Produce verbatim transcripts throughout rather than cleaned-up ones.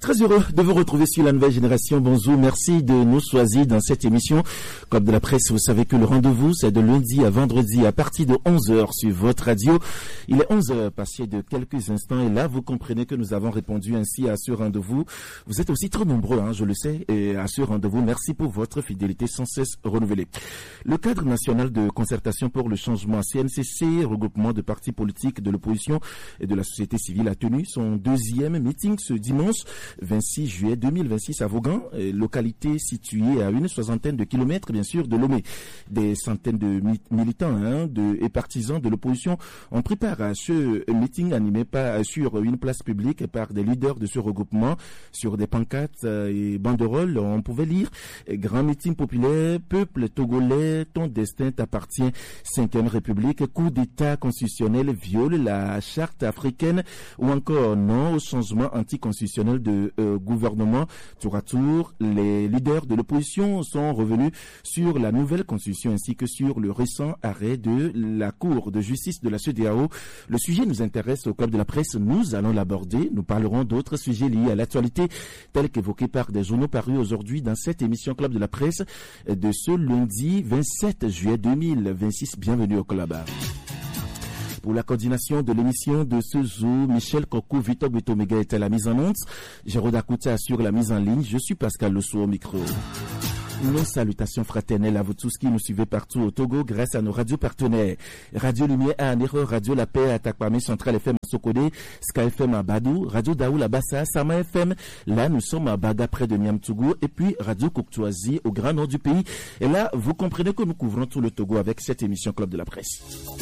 Très heureux de vous retrouver sur la nouvelle génération. Bonjour, merci de nous choisir dans cette émission. Comme de la presse, vous savez que le rendez-vous, c'est de lundi à vendredi à partir de onze heures sur votre radio. Il est onze heures passé de quelques instants et là, vous comprenez que nous avons répondu ainsi à ce rendez-vous. Vous êtes aussi trop nombreux, hein, je le sais, et à ce rendez-vous, merci pour votre fidélité sans cesse renouvelée. Le cadre national de concertation pour le changement C N C C, regroupement de partis politiques de l'opposition et de la société civile, a tenu son deuxième meeting ce dimanche vingt-six juillet deux mille vingt-six à Vaughan, localité située à une soixantaine de kilomètres bien sûr de Lomé. Des centaines de mi- militants hein, de, et partisans de l'opposition ont pris part à ce meeting animé par, sur une place publique par des leaders de ce regroupement. Sur des pancartes et banderoles, on pouvait lire « Grand meeting populaire, peuple togolais, ton destin t'appartient, cinquième République, coup d'état constitutionnel viole la charte africaine » ou encore « Non au changement anticonstitutionnel de euh, gouvernement ». Tour à tour, les leaders de l'opposition sont revenus sur la nouvelle constitution ainsi que sur le récent arrêt de la Cour de justice de la C E D E A O. Le sujet nous intéresse au Club de la presse, nous allons l'aborder. Nous parlerons d'autres sujets liés à l'actualité tels qu'évoqués par des journaux parus aujourd'hui dans cette émission Club de la presse de ce lundi vingt-sept juillet deux mille vingt-six. Bienvenue au Club. Pour la coordination de l'émission de ce jour, Michel Coco, Victor Betomega est à la mise en onde. Jérôme Akouta assure la mise en ligne. Je suis Pascal Losso au micro. Nos salutations fraternelles à vous tous qui nous suivez partout au Togo grâce à nos radios partenaires. Radio Lumière à Anero, Radio La Paix à Takwame, Central F M à Sokode, Sky F M à Badou, Radio Daoul à Bassa, Sama F M. Là, nous sommes à Baga près de Niamtougou et puis Radio Koktouazi au grand nord du pays. Et là, vous comprenez que nous couvrons tout le Togo avec cette émission Club de la presse.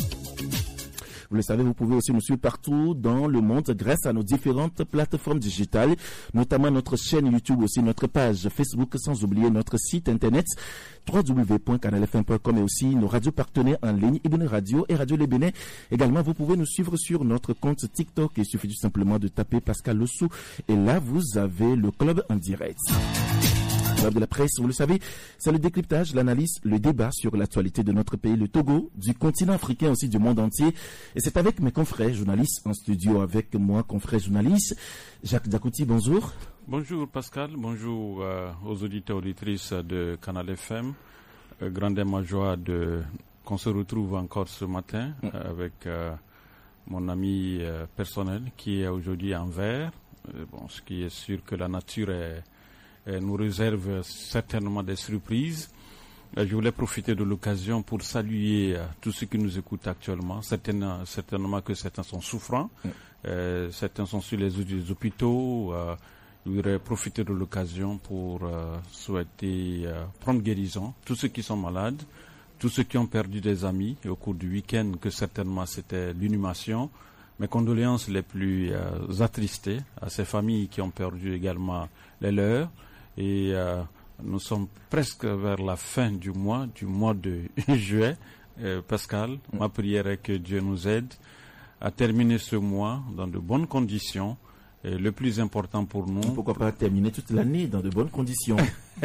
Vous le savez, vous pouvez aussi nous suivre partout dans le monde grâce à nos différentes plateformes digitales, notamment notre chaîne YouTube, aussi notre page Facebook, sans oublier notre site internet w w w point canal f m point com et aussi nos radios partenaires en ligne, Ibn Radio et Radio Les Bénin. Également, vous pouvez nous suivre sur notre compte TikTok. Il suffit tout simplement de taper Pascal Lossou et là, vous avez le club en direct. De la presse, vous le savez, c'est le décryptage, l'analyse, le débat sur l'actualité de notre pays, le Togo, du continent africain aussi du monde entier. Et c'est avec mes confrères journalistes en studio, avec moi, confrère journaliste, Jacques Dakouti, bonjour. Bonjour Pascal, bonjour euh, aux auditeurs et auditrices de Canal F M. Euh, grande est ma joie de qu'on se retrouve encore ce matin mm. euh, avec euh, mon ami euh, personnel qui est aujourd'hui en Anvers. Euh, bon, ce qui est sûr que la nature est nous réserve certainement des surprises. Je voulais profiter de l'occasion pour saluer tous ceux qui nous écoutent actuellement. Certainement, certainement que certains sont souffrants, mmh. euh, certains sont sur les, les hôpitaux. Euh, je voudrais profiter de l'occasion pour euh, souhaiter euh, prendre guérison. Tous ceux qui sont malades, tous ceux qui ont perdu des amis au cours du week-end, que certainement c'était l'inhumation. Mes condoléances les plus euh, attristées à ces familles qui ont perdu également les leurs. Et euh, nous sommes presque vers la fin du mois, du mois de juillet. Euh, Pascal, mmh. ma prière est que Dieu nous aide à terminer ce mois dans de bonnes conditions. Et le plus important pour nous... Pourquoi pas terminer toute l'année dans de bonnes conditions?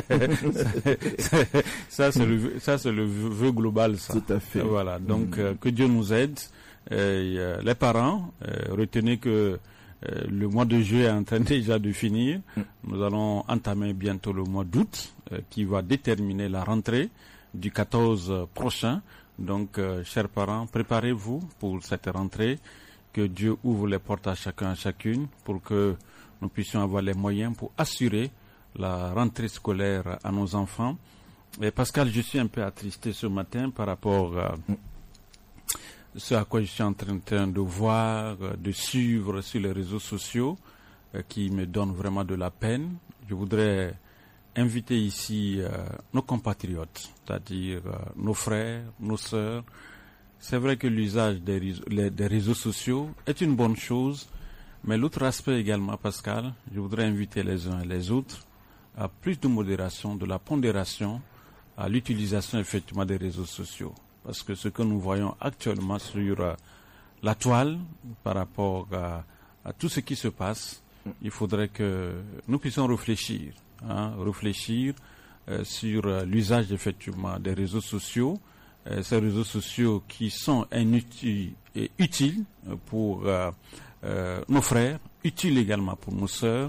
ça, c'est le, ça, c'est le vœu global, ça. Tout à fait. Voilà. Donc, mmh. euh, que Dieu nous aide. Et, euh, les parents, euh, retenez que euh, le mois de juillet est en train déjà de finir. Mm. Nous allons entamer bientôt le mois d'août euh, qui va déterminer la rentrée du quatorze prochain. Donc, euh, chers parents, préparez-vous pour cette rentrée. Que Dieu ouvre les portes à chacun, à chacune pour que nous puissions avoir les moyens pour assurer la rentrée scolaire à nos enfants. Et Pascal, je suis un peu attristé ce matin par rapport à... Mm. ce à quoi je suis en train de voir, de suivre sur les réseaux sociaux, euh, qui me donne vraiment de la peine. Je voudrais inviter ici euh, nos compatriotes, c'est-à-dire euh, nos frères, nos sœurs. C'est vrai que l'usage des réseaux, les, des réseaux sociaux est une bonne chose, mais l'autre aspect également, Pascal, je voudrais inviter les uns et les autres à plus de modération, de la pondération, à l'utilisation effectivement des réseaux sociaux. Parce que ce que nous voyons actuellement sur euh, la toile par rapport à, à tout ce qui se passe, il faudrait que nous puissions réfléchir, hein, réfléchir euh, sur euh, l'usage effectivement des réseaux sociaux, euh, ces réseaux sociaux qui sont inutiles et utiles pour euh, euh, nos frères, utiles également pour nos sœurs.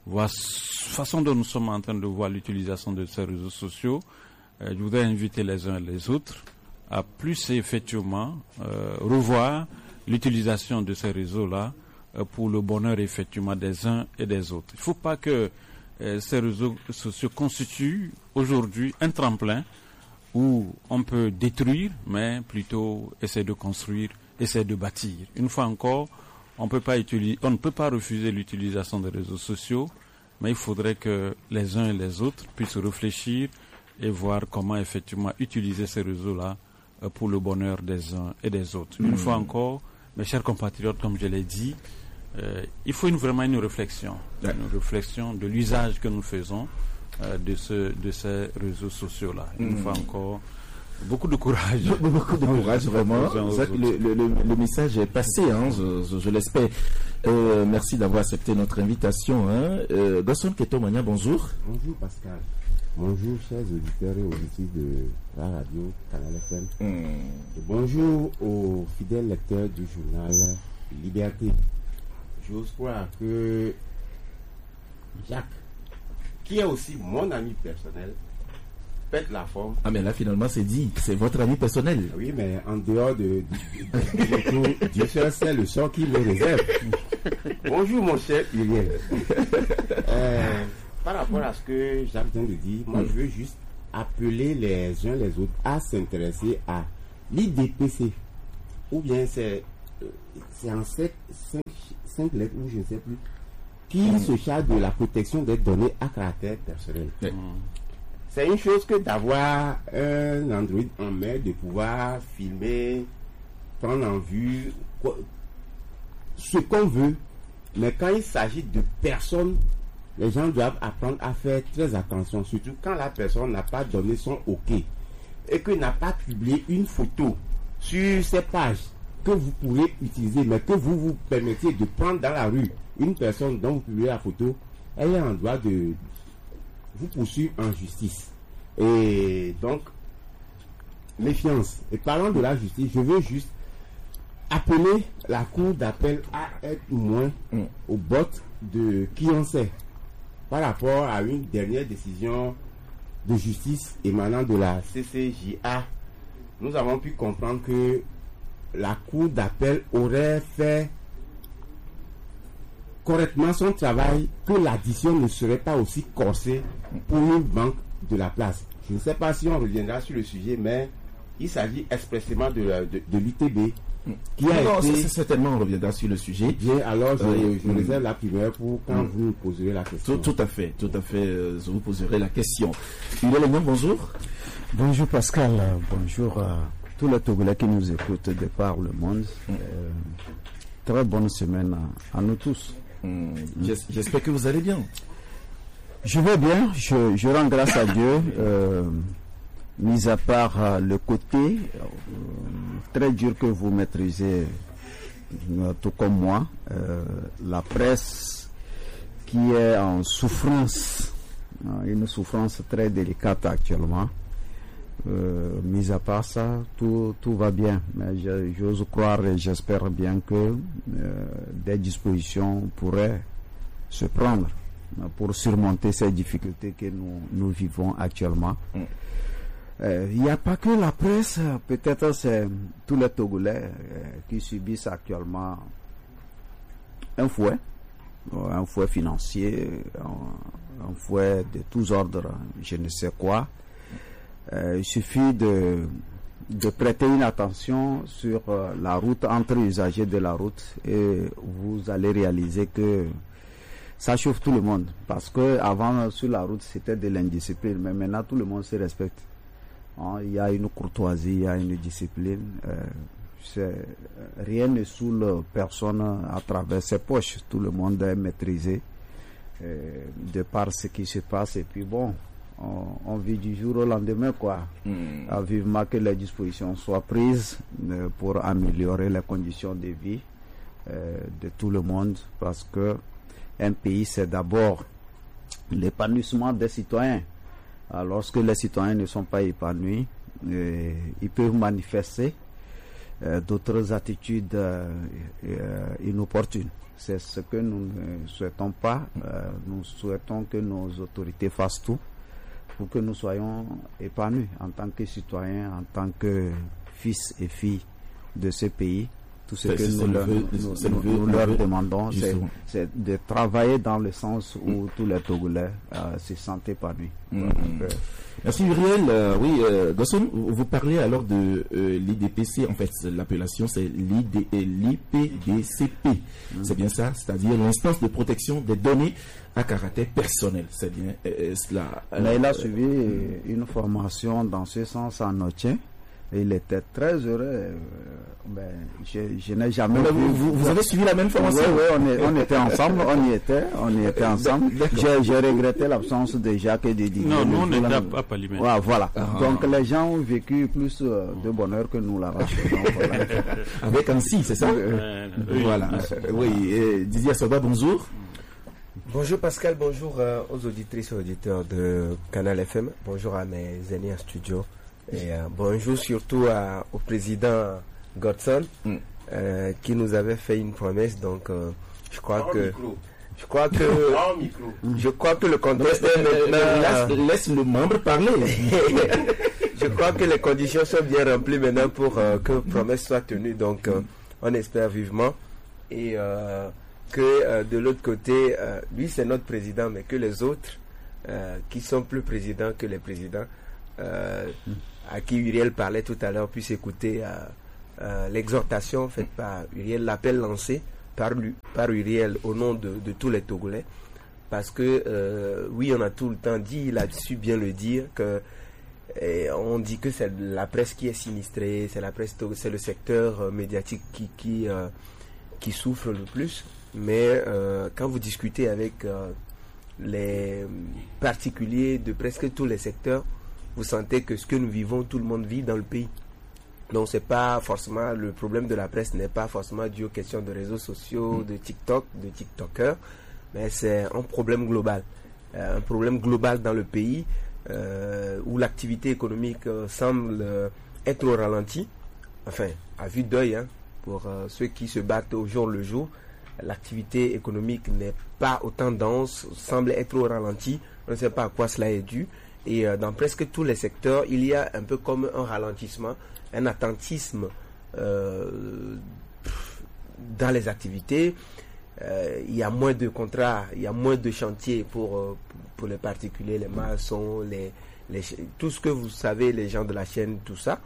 voir la façon dont nous sommes en train de voir l'utilisation de ces réseaux sociaux, euh, je voudrais inviter les uns et les autres à plus effectivement euh, revoir l'utilisation de ces réseaux-là euh, pour le bonheur effectivement des uns et des autres. Il ne faut pas que euh, ces réseaux sociaux constituent aujourd'hui un tremplin où on peut détruire, mais plutôt essayer de construire, essayer de bâtir. Une fois encore, on peut pas utiliser, on ne peut pas refuser l'utilisation des réseaux sociaux, mais il faudrait que les uns et les autres puissent réfléchir et voir comment effectivement utiliser ces réseaux-là pour le bonheur des uns et des autres. Une mmh. fois encore, mes chers compatriotes, comme je l'ai dit, euh, il faut une, vraiment une réflexion, ouais. une réflexion de l'usage que nous faisons euh, de, ce, de ces réseaux sociaux-là. Une mmh. fois encore, beaucoup de courage. Beaucoup de courage, vraiment. Le, le, le, le message est passé, hein, je, je, je l'espère. Euh, merci d'avoir accepté notre invitation. Hein. Euh, Gaston Ketomania, bonjour. Bonjour Pascal. Bonjour chers auditeurs et auditrices de la radio Canal F M. Mm. Et bonjour aux fidèles lecteurs du journal Liberté. J'ose croire que Jacques, qui est aussi mon ami personnel, pète la forme. Ah mais là finalement c'est dit, c'est votre ami personnel. Oui, mais en dehors de, de, de, de Dieu seul sait le sort qu'il me réserve. Bonjour mon cher Uriel. Euh, par rapport à ce que Jacques vient de dire, moi je veux juste appeler les uns les autres à s'intéresser à l'I D P C. Ou bien c'est, c'est en cinq, cinq lettres ou je ne sais plus, qui mmh. se charge de la protection des données à caractère personnel. Mmh. C'est une chose que d'avoir un Android en main, de pouvoir filmer, prendre en vue quoi, ce qu'on veut. Mais quand il s'agit de personnes, les gens doivent apprendre à faire très attention, surtout quand la personne n'a pas donné son OK et que n'a pas publié une photo sur ces pages que vous pourrez utiliser, mais que vous vous permettiez de prendre dans la rue une personne dont vous publiez la photo, elle est en droit de vous poursuivre en justice. Et donc, méfiance. Et parlant de la justice, je veux juste appeler la cour d'appel à être moins mm. au bot de qui on sait par rapport à une dernière décision de justice émanant de la C C J A. Nous avons pu comprendre que la cour d'appel aurait fait correctement son travail, que l'addition ne serait pas aussi corsée pour une banque de la place. Je ne sais pas si on reviendra sur le sujet, mais il s'agit expressément de, de, de l'U T B qui a non, été... c'est, certainement on reviendra sur le sujet. Bien, alors je, euh, je réserve la primeur pour quand mmh. vous me poserez la question. Tout, tout à fait, tout à fait, euh, je vous poserai la question. Uriel, bonjour. Bonjour Pascal, bonjour à tous les Togolais qui nous écoutent de par le monde. Mmh. Euh, très bonne semaine à, à nous tous. Mmh. J'espère que vous allez bien. Je vais bien, je, je rends grâce à Dieu, euh, mis à part euh, le côté euh, très dur que vous maîtrisez, euh, tout comme moi, euh, la presse qui est en souffrance, euh, une souffrance très délicate actuellement. Euh, mis à part ça, tout, tout va bien, mais je, j'ose croire et j'espère bien que euh, des dispositions pourraient se prendre pour surmonter ces difficultés que nous, nous vivons actuellement. Il mm. n'y euh, a pas que la presse, peut-être c'est tous les Togolais euh, qui subissent actuellement un fouet, un fouet financier, un, un fouet de tous ordres, je ne sais quoi. Euh, il suffit de, de prêter une attention sur euh, la route, entre usagers de la route, et vous allez réaliser que ça chauffe tout le monde, parce que avant sur la route c'était de l'indiscipline, mais maintenant tout le monde se respecte. Hein, il y a une courtoisie, il y a une discipline. Euh, c'est, rien ne saoule personne à travers ses poches. Tout le monde est maîtrisé euh, de par ce qui se passe. Et puis bon, on, on vit du jour au lendemain, quoi. Mm. À vivement que les dispositions soient prises euh, pour améliorer les conditions de vie euh, de tout le monde, parce que un pays, c'est d'abord l'épanouissement des citoyens. Alors, lorsque les citoyens ne sont pas épanouis, euh, ils peuvent manifester euh, d'autres attitudes euh, euh, inopportunes. C'est ce que nous ne souhaitons pas. Euh, nous souhaitons que nos autorités fassent tout pour que nous soyons épanouis en tant que citoyens, en tant que fils et filles de ce pays. Tout ce que nous, leur, veut, nous, nous, nous leur demandons, c'est de travailler dans le sens où mmh. tous les Togolais euh, se sentent épanouis. Mmh. Donc, euh, Merci Uriel. Euh, oui, euh, Gosson, vous parlez alors de euh, l'I D P C. En fait, l'appellation c'est l'I P D C P. Mmh. C'est bien ça, c'est-à-dire l'instance de protection des données à caractère personnel. C'est bien euh, cela. Là, il a suivi euh, une formation dans ce sens en Otien. Il était très heureux. Euh, ben, je, je n'ai jamais vu. Vous, vous, vous avez suivi la même formation? Oui, oui, on, est, on était ensemble, on y était, on y était ensemble. J'ai regretté l'absence de Jacques et de Didier. Non, nous, on n'était pas Palimé. Ouais, voilà. Ah. Donc, les gens ont vécu plus euh, de bonheur que nous là-bas. Voilà. Avec un si, c'est ça? euh, oui, voilà. Euh, oui, et Didier Soba, bonjour. Bonjour Pascal, bonjour euh, aux auditrices et auditeurs de Canal F M. Bonjour à mes aînés en studio. Et euh, bonjour surtout à, au président Godson mm. euh, qui nous avait fait une promesse. Donc euh, je crois en que micro. je crois que je crois que le contexte est maintenant laisse, laisse le membre parler. Je crois que les conditions sont bien remplies maintenant pour euh, que promesse soit tenue. Donc euh, on espère vivement et euh, que euh, de l'autre côté, euh, lui c'est notre président, mais que les autres euh, qui sont plus présidents que les présidents. Euh, mm. à qui Uriel parlait tout à l'heure puisse écouter euh, euh, l'exhortation faite par Uriel, l'appel lancé par, lui, par Uriel au nom de, de tous les Togolais, parce que euh, oui, on a tout le temps dit, il a su bien le dire, que et on dit que c'est la presse qui est sinistrée, c'est la presse, c'est le secteur euh, médiatique qui qui, euh, qui souffre le plus, mais euh, quand vous discutez avec euh, les particuliers de presque tous les secteurs, vous sentez que ce que nous vivons, tout le monde vit dans le pays. Donc c'est pas forcément, le problème de la presse n'est pas forcément dû aux questions de réseaux sociaux, de TikTok, de TikTokers, mais c'est un problème global. Euh, un problème global dans le pays euh, où l'activité économique euh, semble euh, être au ralenti. Enfin, à vue d'œil, hein, pour euh, ceux qui se battent au jour le jour, l'activité économique n'est pas autant dense, semble être au ralenti. On ne sait pas à quoi cela est dû. Et euh, dans presque tous les secteurs, il y a un peu comme un ralentissement, un attentisme euh, dans les activités. Euh, il y a moins de contrats, il y a moins de chantiers pour, euh, pour les particuliers, les maçons, les, les, tout ce que vous savez, les gens de la chaîne, tout ça.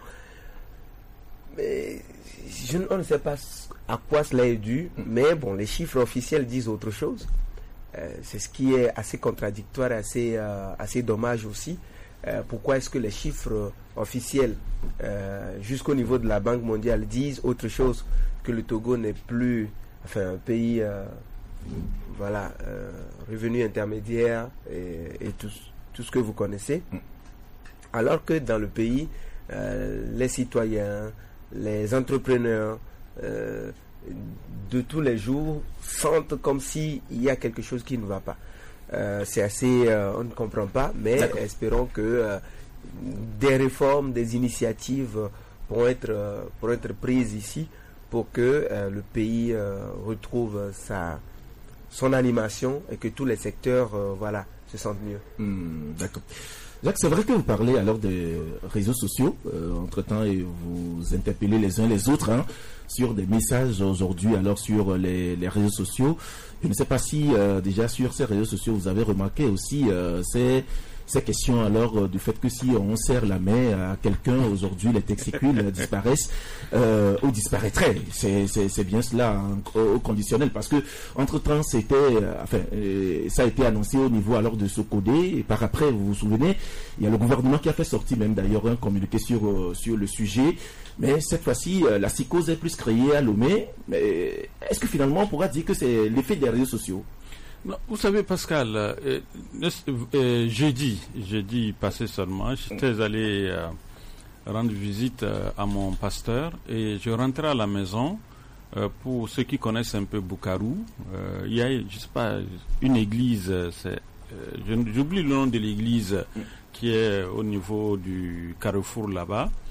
Mais je, on ne sait pas à quoi cela est dû, mais bon, les chiffres officiels disent autre chose. Euh, c'est ce qui est assez contradictoire, assez, euh, assez dommage aussi. Euh, pourquoi est-ce que les chiffres officiels euh, jusqu'au niveau de la Banque mondiale disent autre chose, que le Togo n'est plus enfin, un pays euh, voilà, euh, revenu intermédiaire et, et tout, tout ce que vous connaissez, alors que dans le pays, euh, les citoyens, les entrepreneurs euh, de tous les jours sentent comme s'il y a quelque chose qui ne va pas. Euh, c'est assez, euh, on ne comprend pas, mais espérons que euh, des réformes, des initiatives pourront être, euh, pourront être prises ici pour que euh, le pays euh, retrouve sa, son animation et que tous les secteurs euh, voilà, se sentent mieux. Mmh, d'accord. Jacques, c'est vrai que vous parlez alors des réseaux sociaux, euh, entre-temps, et vous interpellez les uns les autres hein, sur des messages aujourd'hui, alors sur les, les réseaux sociaux. Je ne sais pas si euh, déjà sur ces réseaux sociaux, vous avez remarqué aussi euh, ces, ces questions alors euh, du fait que si on serre la main à quelqu'un aujourd'hui, les texticules disparaissent euh, ou disparaîtraient. C'est, c'est, c'est bien cela hein, au, au conditionnel parce que entre-temps, c'était, euh, enfin, euh, ça a été annoncé au niveau alors de Socodé et par après, vous vous souvenez, il y a le gouvernement qui a fait sortir même d'ailleurs un communiqué sur, euh, sur le sujet. Mais cette fois-ci, euh, la psychose est plus créée à Lomé. Mais est-ce que finalement on pourra dire que c'est l'effet des réseaux sociaux? Non, vous savez, Pascal, euh, euh, jeudi, jeudi passé seulement, j'étais allé euh, rendre visite euh, à mon pasteur et je rentrais à la maison. Euh, pour ceux qui connaissent un peu Bukaru, euh, il y a, je sais pas, une église, c'est, euh, j'oublie le nom de l'église qui est au niveau du carrefour là-bas.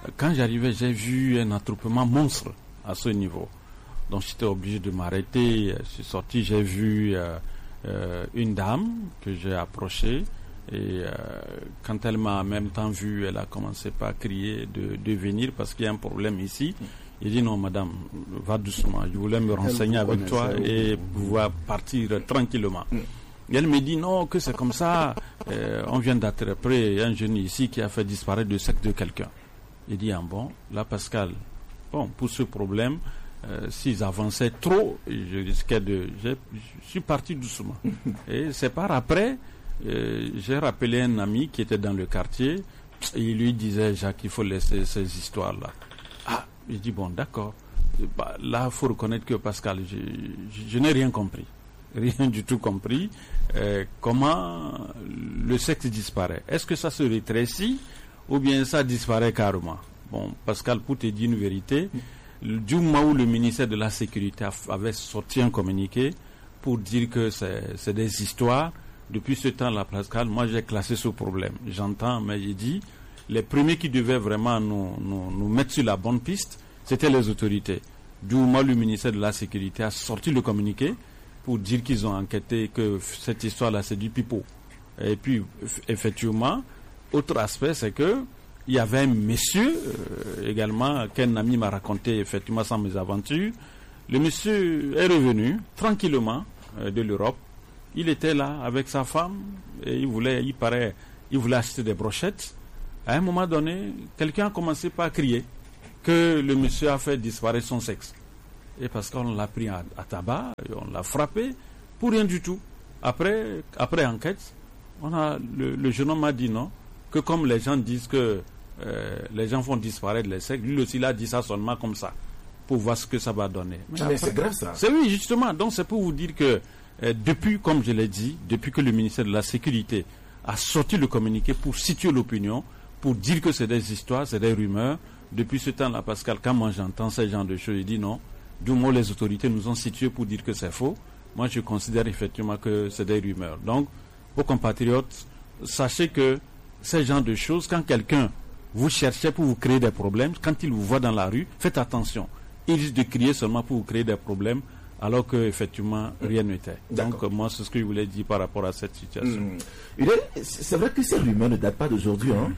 Quand j'arrivais, j'ai vu un attroupement monstre à ce niveau. Donc j'étais obligé de m'arrêter. Je suis sorti, j'ai vu euh, euh, une dame que j'ai approchée. Et euh, quand elle m'a en même temps vu, elle a commencé par crier de, de venir parce qu'il y a un problème ici. Il dit non madame, va doucement, je voulais me renseigner avec toi et pouvoir partir tranquillement. Et elle me dit non, que c'est comme ça, euh, on vient d'attraper un jeune ici qui a fait disparaître le sexe de quelqu'un. Il dit ah bon, là Pascal, bon pour ce problème, euh, s'ils avançaient trop, je risquais de... Je, je suis parti doucement. Et c'est par après, euh, j'ai rappelé un ami qui était dans le quartier, et il lui disait Jacques, il faut laisser ces histoires-là. Ah, je dis bon d'accord. Bah, là, il faut reconnaître que Pascal, je, je, je n'ai rien compris. Rien du tout compris. Euh, comment le sexe disparaît? Est-ce que ça se rétrécit ou bien ça disparaît carrément? Bon, Pascal, pour te dire une vérité, du moment où le ministère de la Sécurité avait sorti un communiqué pour dire que c'est, c'est des histoires, depuis ce temps-là, Pascal, moi j'ai classé ce problème. J'entends, mais j'ai dit, les premiers qui devaient vraiment nous, nous, nous mettre sur la bonne piste, c'était les autorités. Du moment où le ministère de la Sécurité a sorti le communiqué pour dire qu'ils ont enquêté, que cette histoire-là, c'est du pipeau. Et puis, effectivement, autre aspect, c'est que il y avait un monsieur, euh, également, qu'un ami m'a raconté, effectivement, sans mes aventures. Le monsieur est revenu, tranquillement, euh, de l'Europe. Il était là, avec sa femme, et il voulait, il paraît, il voulait acheter des brochettes. À un moment donné, quelqu'un a commencé par crier que le monsieur a fait disparaître son sexe. Et parce qu'on l'a pris à, à tabac, on l'a frappé, pour rien du tout. Après, après enquête, on a, le, le jeune homme m'a dit non, que comme les gens disent que euh, les gens font disparaître les sexes, lui aussi il a dit ça seulement comme ça, pour voir ce que ça va donner. Mais, ah, après, mais c'est grave ça. C'est oui, justement. Donc c'est pour vous dire que euh, depuis, comme je l'ai dit, depuis que le ministère de la Sécurité a sorti le communiqué pour situer l'opinion, pour dire que c'est des histoires, c'est des rumeurs, depuis ce temps-là, Pascal, quand moi j'entends ce genre de choses, je dis non, du moins les autorités nous ont situés pour dire que c'est faux. Moi je considère effectivement que c'est des rumeurs. Donc, vos compatriotes, sachez que ces genres de choses, quand quelqu'un vous cherchez pour vous créer des problèmes, quand il vous voit dans la rue, faites attention. Il risque de crier seulement pour vous créer des problèmes, alors que effectivement rien n'était. Donc moi c'est ce que je voulais dire par rapport à cette situation. Mmh. C'est vrai que ces rumeurs ne datent pas d'aujourd'hui, hein?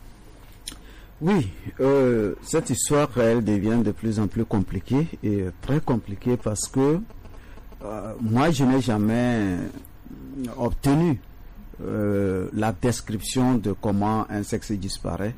Oui, euh, cette histoire elle devient de plus en plus compliquée et très compliquée parce que euh, moi je n'ai jamais obtenu Euh, la description de comment un sexe disparaît.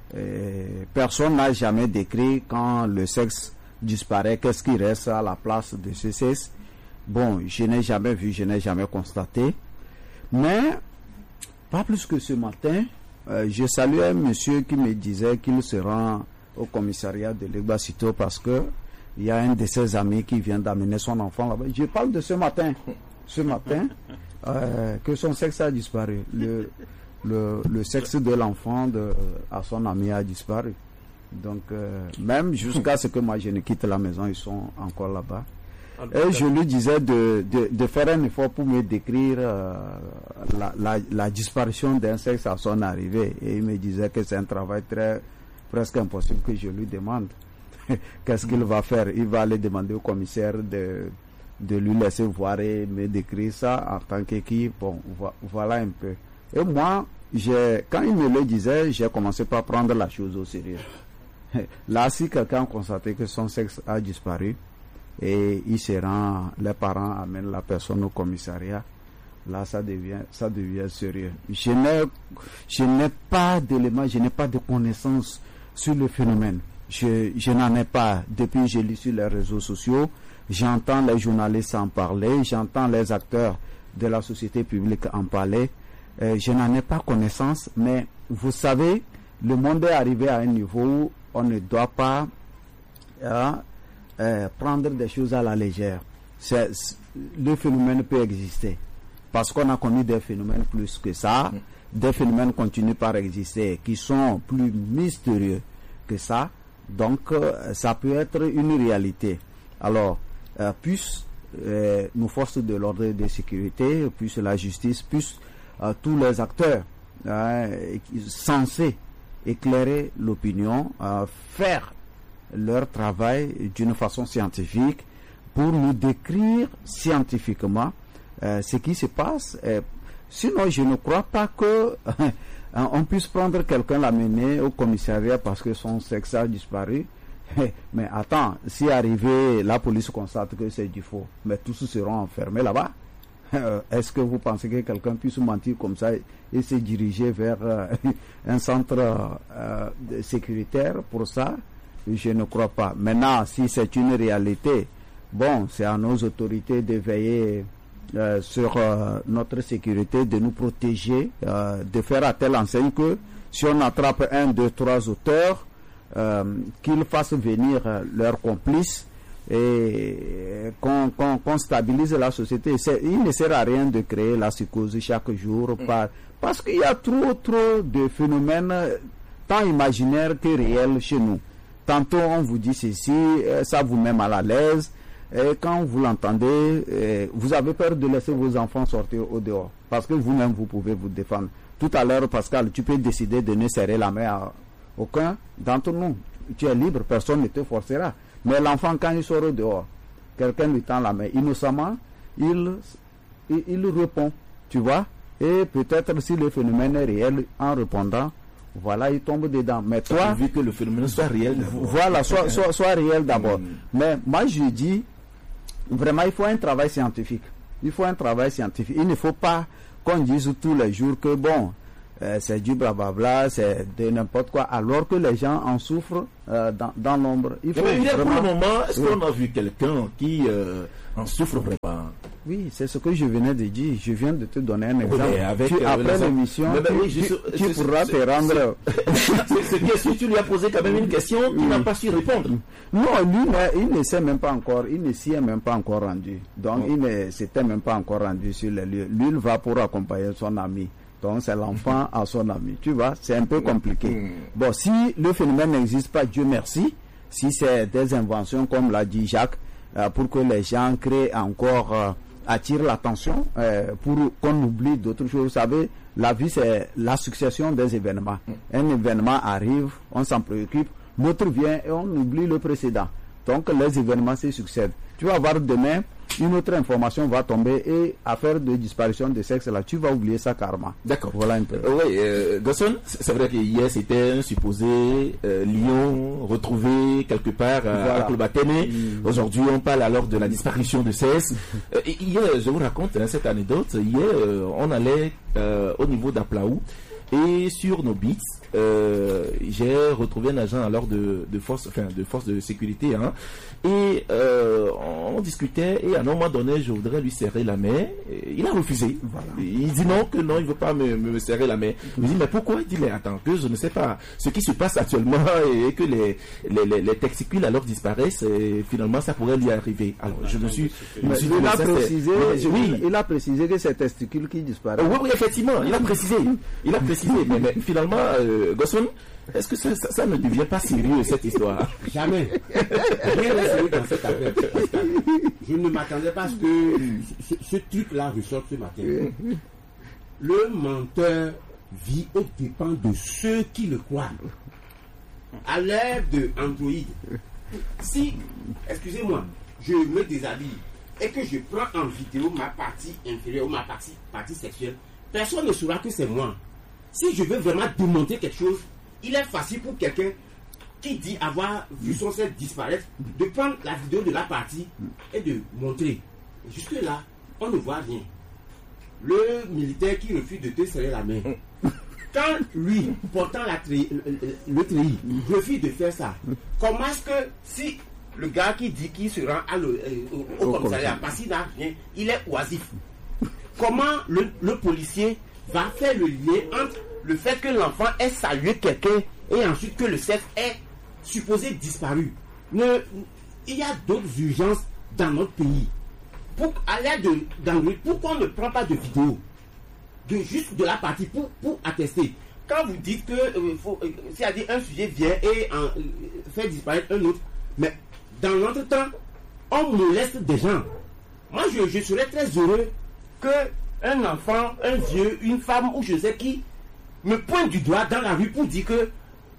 Et personne n'a jamais décrit quand le sexe disparaît, qu'est-ce qui reste à la place de ce sexe. Bon, je n'ai jamais vu, je n'ai jamais constaté. Mais, pas plus que ce matin, euh, je saluais un monsieur qui me disait qu'il se rend au commissariat de Legbasito parce que il y a un de ses amis qui vient d'amener son enfant là-bas. Je parle de ce matin. Ce matin, euh, que son sexe a disparu. Le, le, le sexe de l'enfant de, à son ami a disparu. Donc, euh, même jusqu'à ce que moi je ne quitte la maison, ils sont encore là-bas. Et je lui disais de, de, de faire un effort pour me décrire euh, la, la, la disparition d'un sexe à son arrivée. Et il me disait que c'est un travail très presque impossible que je lui demande. Qu'est-ce qu'il va faire? Il va aller demander au commissaire de... de lui laisser voir et me décrire ça en tant qu'équipe. Bon, voilà un peu. Et moi, j'ai, quand il me le disait, j'ai commencé par prendre la chose au sérieux. Là, si quelqu'un a constaté que son sexe a disparu et il se rend, les parents amènent la personne au commissariat, là, ça devient, ça devient sérieux. Je n'ai, je n'ai pas d'éléments, je n'ai pas de connaissances sur le phénomène. Je, je n'en ai pas. Depuis que j'ai lu sur les réseaux sociaux, j'entends les journalistes en parler, j'entends les acteurs de la société publique en parler. Euh, je n'en ai pas connaissance, mais vous savez, le monde est arrivé à un niveau où on ne doit pas euh, euh, prendre des choses à la légère. C'est, le phénomène peut exister, parce qu'on a connu des phénomènes plus que ça. Mmh. Des phénomènes continuent par exister, qui sont plus mystérieux que ça. Donc, euh, ça peut être une réalité. Alors, Euh, puissent euh, nos forces de l'ordre et de sécurité, puisse la justice, puisse euh, tous les acteurs euh, censés éclairer l'opinion, euh, faire leur travail d'une façon scientifique pour nous décrire scientifiquement euh, ce qui se passe. Euh, sinon, je ne crois pas que on puisse prendre quelqu'un, l'amener au commissariat parce que son sexe a disparu. Mais attends, si arrivé, la police constate que c'est du faux, mais tous seront enfermés là-bas. Euh, est-ce que vous pensez que quelqu'un puisse mentir comme ça et se diriger vers euh, un centre euh, sécuritaire pour ça? Je ne crois pas. Maintenant, si c'est une réalité, bon, c'est à nos autorités de veiller euh, sur euh, notre sécurité, de nous protéger, euh, de faire à telle enseigne que si on attrape un, deux, trois auteurs, euh, qu'ils fassent venir euh, leurs complices et qu'on qu'on, qu'on stabilise la société. C'est, il ne sert à rien de créer la psychose chaque jour par, parce qu'il y a trop, trop de phénomènes tant imaginaires que réels chez nous. Tantôt on vous dit ceci, ça vous met mal à l'aise, et quand vous l'entendez, vous avez peur de laisser vos enfants sortir au dehors, parce que vous-même vous pouvez vous défendre. Tout à l'heure, Pascal, tu peux décider de ne serrer la main à aucun d'entre nous. Tu es libre, personne ne te forcera. Mais l'enfant, quand il sort au dehors, quelqu'un lui tend la main, innocemment, il, il, il répond, tu vois, et peut-être si le phénomène est réel, en répondant, voilà, il tombe dedans. Mais toi, vu que le phénomène soit réel d'abord. Voilà, soit, soit, soit réel d'abord. Mm. Mais moi, je dis, vraiment, il faut un travail scientifique. Il faut un travail scientifique. Il ne faut pas qu'on dise tous les jours que, bon, euh, c'est du blablabla, c'est de n'importe quoi, alors que les gens en souffrent euh, dans, dans l'ombre. Il faut mais vraiment... pour le moment, est-ce oui. qu'on a vu quelqu'un qui euh, en souffre vraiment? Oui, c'est ce que je venais de dire. Je viens de te donner un exemple. Oui, avec, tu, euh, après l'émission, mais, mais, tu, oui, je, tu, je, tu je, pourras je, te rendre... C'est bien sûr, tu lui as posé quand même une question, il oui. n'a pas su répondre. Non, lui, il ne s'est même pas encore, il ne s'y est même pas encore rendu. Donc, oh. il ne s'était même pas encore rendu sur les lieux. Lui, il va pour accompagner son ami. Donc, c'est l'enfant à son ami. Tu vois, c'est un peu compliqué. Mm. Bon, si le phénomène n'existe pas, Dieu merci, si c'est des inventions, comme l'a dit Jacques, euh, pour que les gens créent encore... Euh, attire l'attention euh, pour qu'on oublie d'autres choses. Vous savez, la vie c'est la succession des événements. Mm. Un événement arrive, on s'en préoccupe, l'autre vient et on oublie le précédent. Donc les événements se succèdent. Tu vas voir demain, une autre information va tomber et affaire de disparition de sexe là, tu vas oublier ça carrément. D'accord. Voilà un peu. Euh, oui, euh, Gosson, c'est vrai que hier c'était un supposé euh, lion retrouvé quelque part euh, voilà. à Klobatene. Mmh. Aujourd'hui on parle alors de la disparition de sexe. euh, hier, je vous raconte hein, cette anecdote. Hier, euh, on allait euh, au niveau d'Aplaou et sur nos beats, euh, j'ai retrouvé un agent alors de, de force, enfin de force de sécurité, hein, et euh, on discutait et à un moment donné, je voudrais lui serrer la main. Il a refusé. Voilà. Il dit non, que non, il veut pas me, me serrer la main. Je lui dis mais pourquoi? Il dit mais attends, que je ne sais pas ce qui se passe actuellement et que les les, les, les testicules alors disparaissent et finalement ça pourrait lui arriver. Alors je me suis, je me suis il, a précisé, je, oui. il a précisé que c'est testicules qui disparaissent. Oui, oui, effectivement, il a précisé. Il a précisé, mais, mais finalement, euh, Gosson, est-ce que ça, ça, ça ne devient pas sérieux cette histoire? Jamais. Rien n'est sérieux dans cette affaire. Je ne m'attendais pas à ce que ce, ce truc-là ressorte ce matin. Le menteur vit aux dépens de ceux qui le croient. À l'ère de Android, si, excusez-moi, je me déshabille et que je prends en vidéo ma partie inférieure ou ma partie, partie sexuelle, personne ne saura que c'est moi. Si je veux vraiment démontrer quelque chose, il est facile pour quelqu'un qui dit avoir vu son sexe disparaître de prendre la vidéo de la partie et de montrer. Jusque-là, on ne voit rien. Le militaire qui refuse de te serrer la main, quand lui, portant la tri, le, le treillis, refuse de faire ça, comment est-ce que si le gars qui dit qu'il se rend à le, au, au commissariat parce qu'il n'a rien, il est oisif, comment le, le policier va faire le lien entre le fait que l'enfant ait salué quelqu'un et ensuite que le sexe est supposé disparu? Ne, il y a d'autres urgences dans notre pays. Pour, à l'aide d'Android, pourquoi on ne prend pas de vidéo de juste de la partie pour, pour attester? Quand vous dites que euh, faut, euh, c'est-à-dire un sujet vient et en, euh, fait disparaître un autre, mais dans l'entretemps, on moleste des gens. Moi, je, je serais très heureux que un enfant, un vieux, une femme ou je sais qui me pointe du doigt dans la rue pour dire que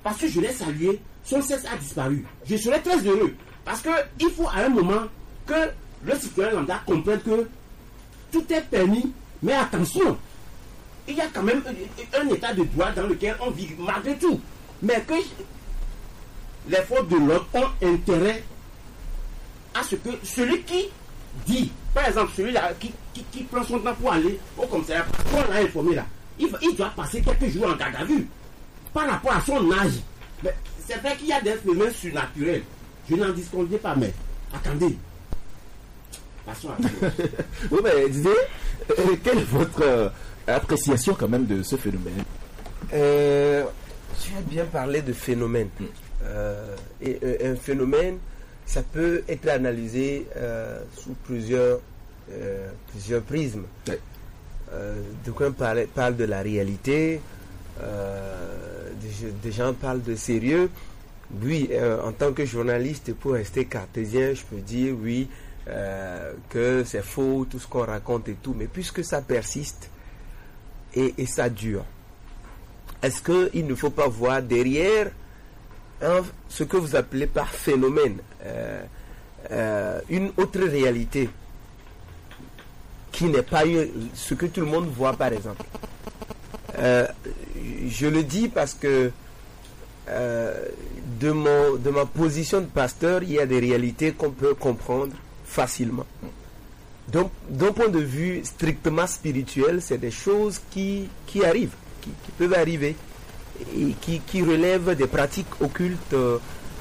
parce que je l'ai salué, son sexe a disparu. Je serais très heureux. Parce qu'il faut à un moment que le citoyen lambda comprenne que tout est permis, mais attention, il y a quand même un état de droit dans lequel on vit malgré tout. Mais que les forces de l'ordre ont intérêt à ce que celui qui dit, par exemple, celui-là qui, qui, qui prend son temps pour aller au commissariat, qu'on l'a informé là, il, il doit passer quelques jours en garde à vue par rapport à son âge. Mais c'est vrai qu'il y a des phénomènes surnaturels. Je n'en disconviens pas, mais attendez. Passons à oui, mais Didier, euh, quelle est votre euh, appréciation quand même de ce phénomène? euh, Tu as bien parlé de phénomène. Mm. Euh, et euh, un phénomène, ça peut être analysé euh, sous plusieurs, euh, plusieurs prismes. Ouais. Euh, D'aucuns parlent, parlent de la réalité, euh, des, des gens parlent de sérieux. Oui, euh, en tant que journaliste, pour rester cartésien, je peux dire oui, euh, que c'est faux, tout ce qu'on raconte et tout. Mais puisque ça persiste et, et ça dure, est-ce qu'il ne faut pas voir derrière hein, ce que vous appelez par phénomène, euh, euh, une autre réalité qui n'est pas une, ce que tout le monde voit par exemple. Euh, je le dis parce que euh, de, mon, de ma position de pasteur, il y a des réalités qu'on peut comprendre facilement. Donc, d'un point de vue strictement spirituel, c'est des choses qui, qui arrivent, qui, qui peuvent arriver, et qui, qui relèvent des pratiques occultes, euh,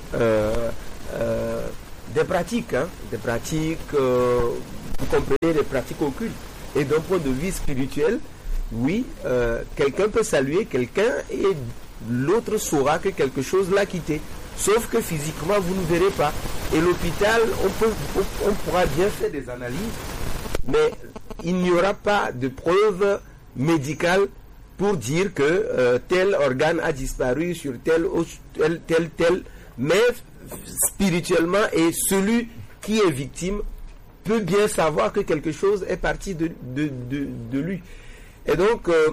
euh, des pratiques, hein, des pratiques, euh, vous comprenez, des pratiques occultes. Et d'un point de vue spirituel, oui, euh, quelqu'un peut saluer quelqu'un et l'autre saura que quelque chose l'a quitté. Sauf que physiquement, vous ne verrez pas. Et l'hôpital, on, peut, on, on pourra bien faire des analyses, mais il n'y aura pas de preuves médicales pour dire que euh, tel organe a disparu sur tel, tel, tel, tel. Mais spirituellement, et celui qui est victime peut bien savoir que quelque chose est parti de, de, de, de lui. Et donc, euh,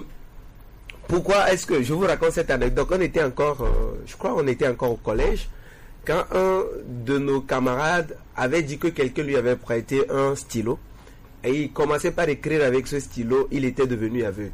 pourquoi est-ce que je vous raconte cette anecdote? On était encore, euh, je crois, on était encore au collège quand un de nos camarades avait dit que quelqu'un lui avait prêté un stylo et il commençait par écrire avec ce stylo. Il était devenu aveugle.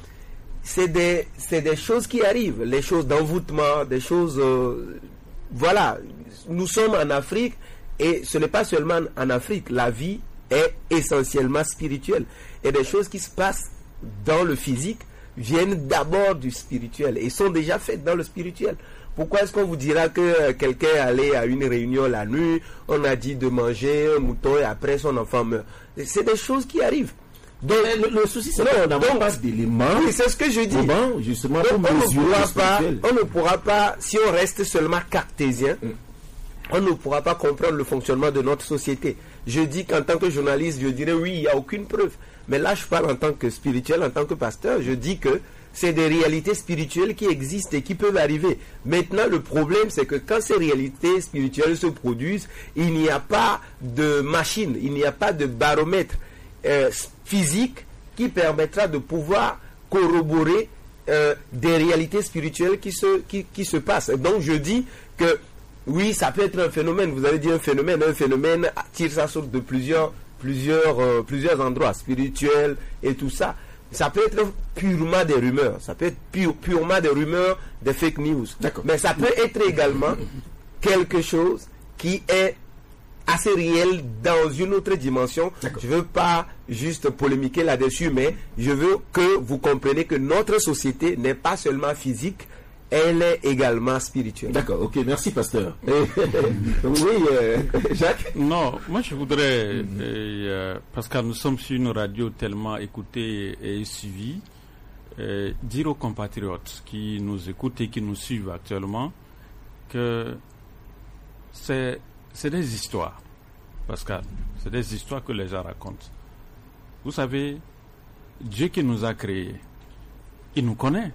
C'est des, c'est des choses qui arrivent, les choses d'envoûtement, des choses, euh, voilà. Nous sommes en Afrique et ce n'est pas seulement en Afrique. La vie est essentiellement spirituelle et des choses qui se passent dans le physique viennent d'abord du spirituel et sont déjà faites dans le spirituel. Pourquoi est-ce qu'on vous dira que quelqu'un est allé à une réunion la nuit, on a dit de manger un mouton et après son enfant meurt? C'est des choses qui arrivent. Donc, le, le souci, c'est qu'on n'a pas d'éléments. Oui, c'est ce que je dis. Bon, justement, on, on, ne pourra pas, on ne pourra pas, si on reste seulement cartésien, mm. on ne pourra pas comprendre le fonctionnement de notre société. Je dis qu'en tant que journaliste, je dirais oui, il n'y a aucune preuve. Mais là, je parle en tant que spirituel, en tant que pasteur, je dis que c'est des réalités spirituelles qui existent et qui peuvent arriver. Maintenant, le problème, c'est que quand ces réalités spirituelles se produisent, il n'y a pas de machine, il n'y a pas de baromètre euh, physique qui permettra de pouvoir corroborer euh, des réalités spirituelles qui se, qui, qui se passent. Donc, je dis que oui, ça peut être un phénomène. Vous avez dit un phénomène. Un phénomène tire sa source de plusieurs, plusieurs, euh, plusieurs endroits spirituels et tout ça. Ça peut être purement des rumeurs. Ça peut être pure, purement des rumeurs, des fake news. Mais ça peut être également quelque chose qui est assez réel dans une autre dimension. Je ne veux pas juste polémiquer là-dessus, mais je veux que vous compreniez que notre société n'est pas seulement physique, elle est également spirituelle. D'accord, ok, merci pasteur. Oui, euh, Jacques? Non, moi je voudrais, mm-hmm. euh, parce que nous sommes sur une radio tellement écoutée et suivie, euh, dire aux compatriotes qui nous écoutent et qui nous suivent actuellement que c'est, c'est des histoires, Pascal, c'est des histoires que les gens racontent. Vous savez, Dieu qui nous a créés, il nous connaît.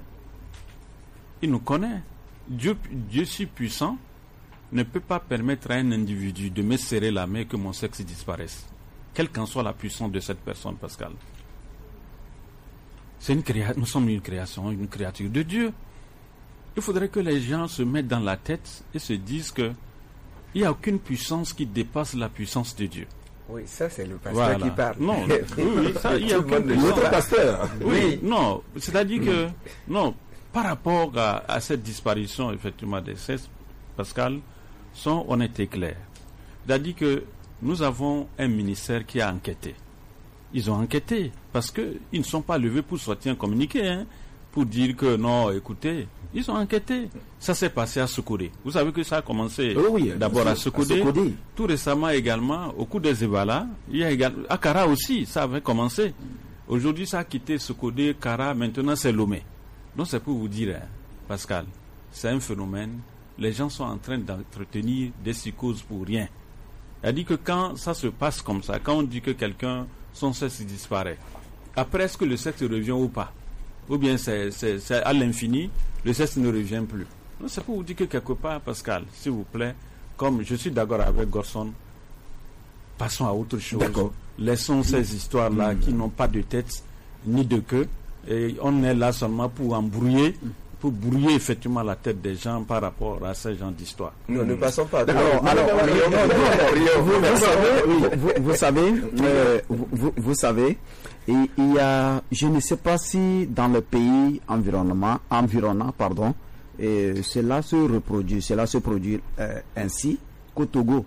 Il nous connaît. Dieu, Dieu si puissant ne peut pas permettre à un individu de me serrer la main et que mon sexe disparaisse. Quelle qu'en soit la puissance de cette personne, Pascal. C'est une créa- nous sommes une création, une créature de Dieu. il faudrait que les gens se mettent dans la tête et se disent que il n'y a aucune puissance qui dépasse la puissance de Dieu. Oui, ça c'est le pasteur Voilà. qui parle. Non, oui, oui, ça, il y a Tout le aucune monde le puissance. sait. pasteur. Oui, non, c'est-à-dire que, non, par rapport à, à cette disparition, effectivement, des cesses, Pascal, sont honnêtes et clairs. C'est-à-dire que nous avons un ministère qui a enquêté. Ils ont enquêté parce qu'ils ne sont pas levés pour sortir un communiqué, hein, pour dire que non, écoutez, ils ont enquêté. Ça s'est passé à Sokodé. Vous savez que ça a commencé Oh oui, d'abord à à Sokodé. Sokodé. Tout récemment également, au cours des Ébala, il y a également, à Kara aussi, ça avait commencé. Aujourd'hui, ça a quitté Sokodé, Kara, maintenant c'est Lomé. Donc c'est pour vous dire, hein, Pascal, c'est un phénomène. Les gens sont en train d'entretenir des psychoses pour rien. C'est-à-dire que quand ça se passe comme ça, quand on dit que quelqu'un, son sexe disparaît, après est-ce que le sexe revient ou pas? Ou bien c'est, c'est, c'est à l'infini, le sexe ne revient plus. Donc c'est pour vous dire que quelque part, Pascal, s'il vous plaît, comme je suis d'accord avec Gorson, passons à autre chose. D'accord. Laissons ces histoires-là qui n'ont pas de tête ni de queue. Et on est là seulement pour embrouiller, pour brouiller effectivement la tête des gens par rapport à ces genres d'histoires. Non, ne passons pas. D'accord. Alors, alors, non, non, Rio, non, non, non, vous, non, vous savez, oui. vous, vous savez, euh, vous, vous- vous savez, et il y a, je ne sais pas si dans le pays environnement, environnant, pardon, et cela se reproduit, cela se produit euh, ainsi qu'au Togo.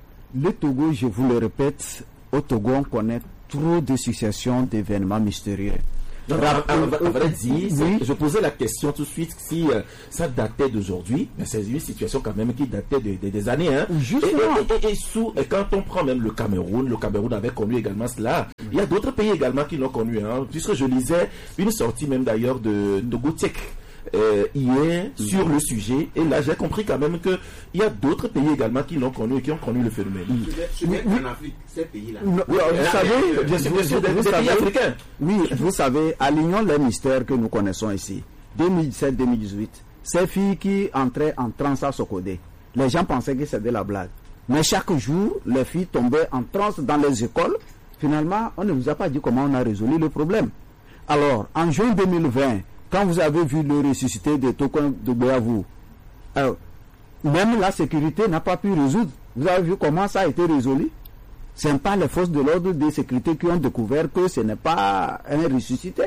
Le Togo, je vous le répète, au Togo, on connaît trop de successions d'événements mystérieux. Non, non, à, à- à vrai dire, c'est- Oui. je posais la question tout de suite si euh, ça datait d'aujourd'hui, mais c'est une situation quand même qui datait de- de- des années. Hein. Justement. Et, et- et- et sous, et quand on prend même le Cameroun, le Cameroun avait connu également cela. Il y a d'autres pays également qui l'ont connu, hein, puisque je lisais une sortie même d'ailleurs de, de Gauthier euh, hier sur le sujet, et là j'ai compris quand même qu'il y a d'autres pays également qui l'ont connu et qui ont connu le phénomène. Je vais en Afrique, ces pays-là. Non, Oui, vous euh, savez, bien sûr, bien sûr, vous- des, vous des pays savez- africains. Oui, vous savez, alignons les mystères que nous connaissons ici. deux mille dix-sept deux mille dix-huit, ces filles qui entraient en transe à Sokodé, les gens pensaient que c'était la blague. Mais chaque jour, les filles tombaient en transe dans les écoles. Finalement, on ne vous a pas dit comment on a résolu le problème. Alors, en juin deux mille vingt, quand vous avez vu le ressuscité de Tokon de Boyavou, alors, même la sécurité n'a pas pu résoudre. Vous avez vu comment ça a été résolu? Ce n'est pas les forces de l'ordre de sécurité qui ont découvert que ce n'est pas un ressuscité.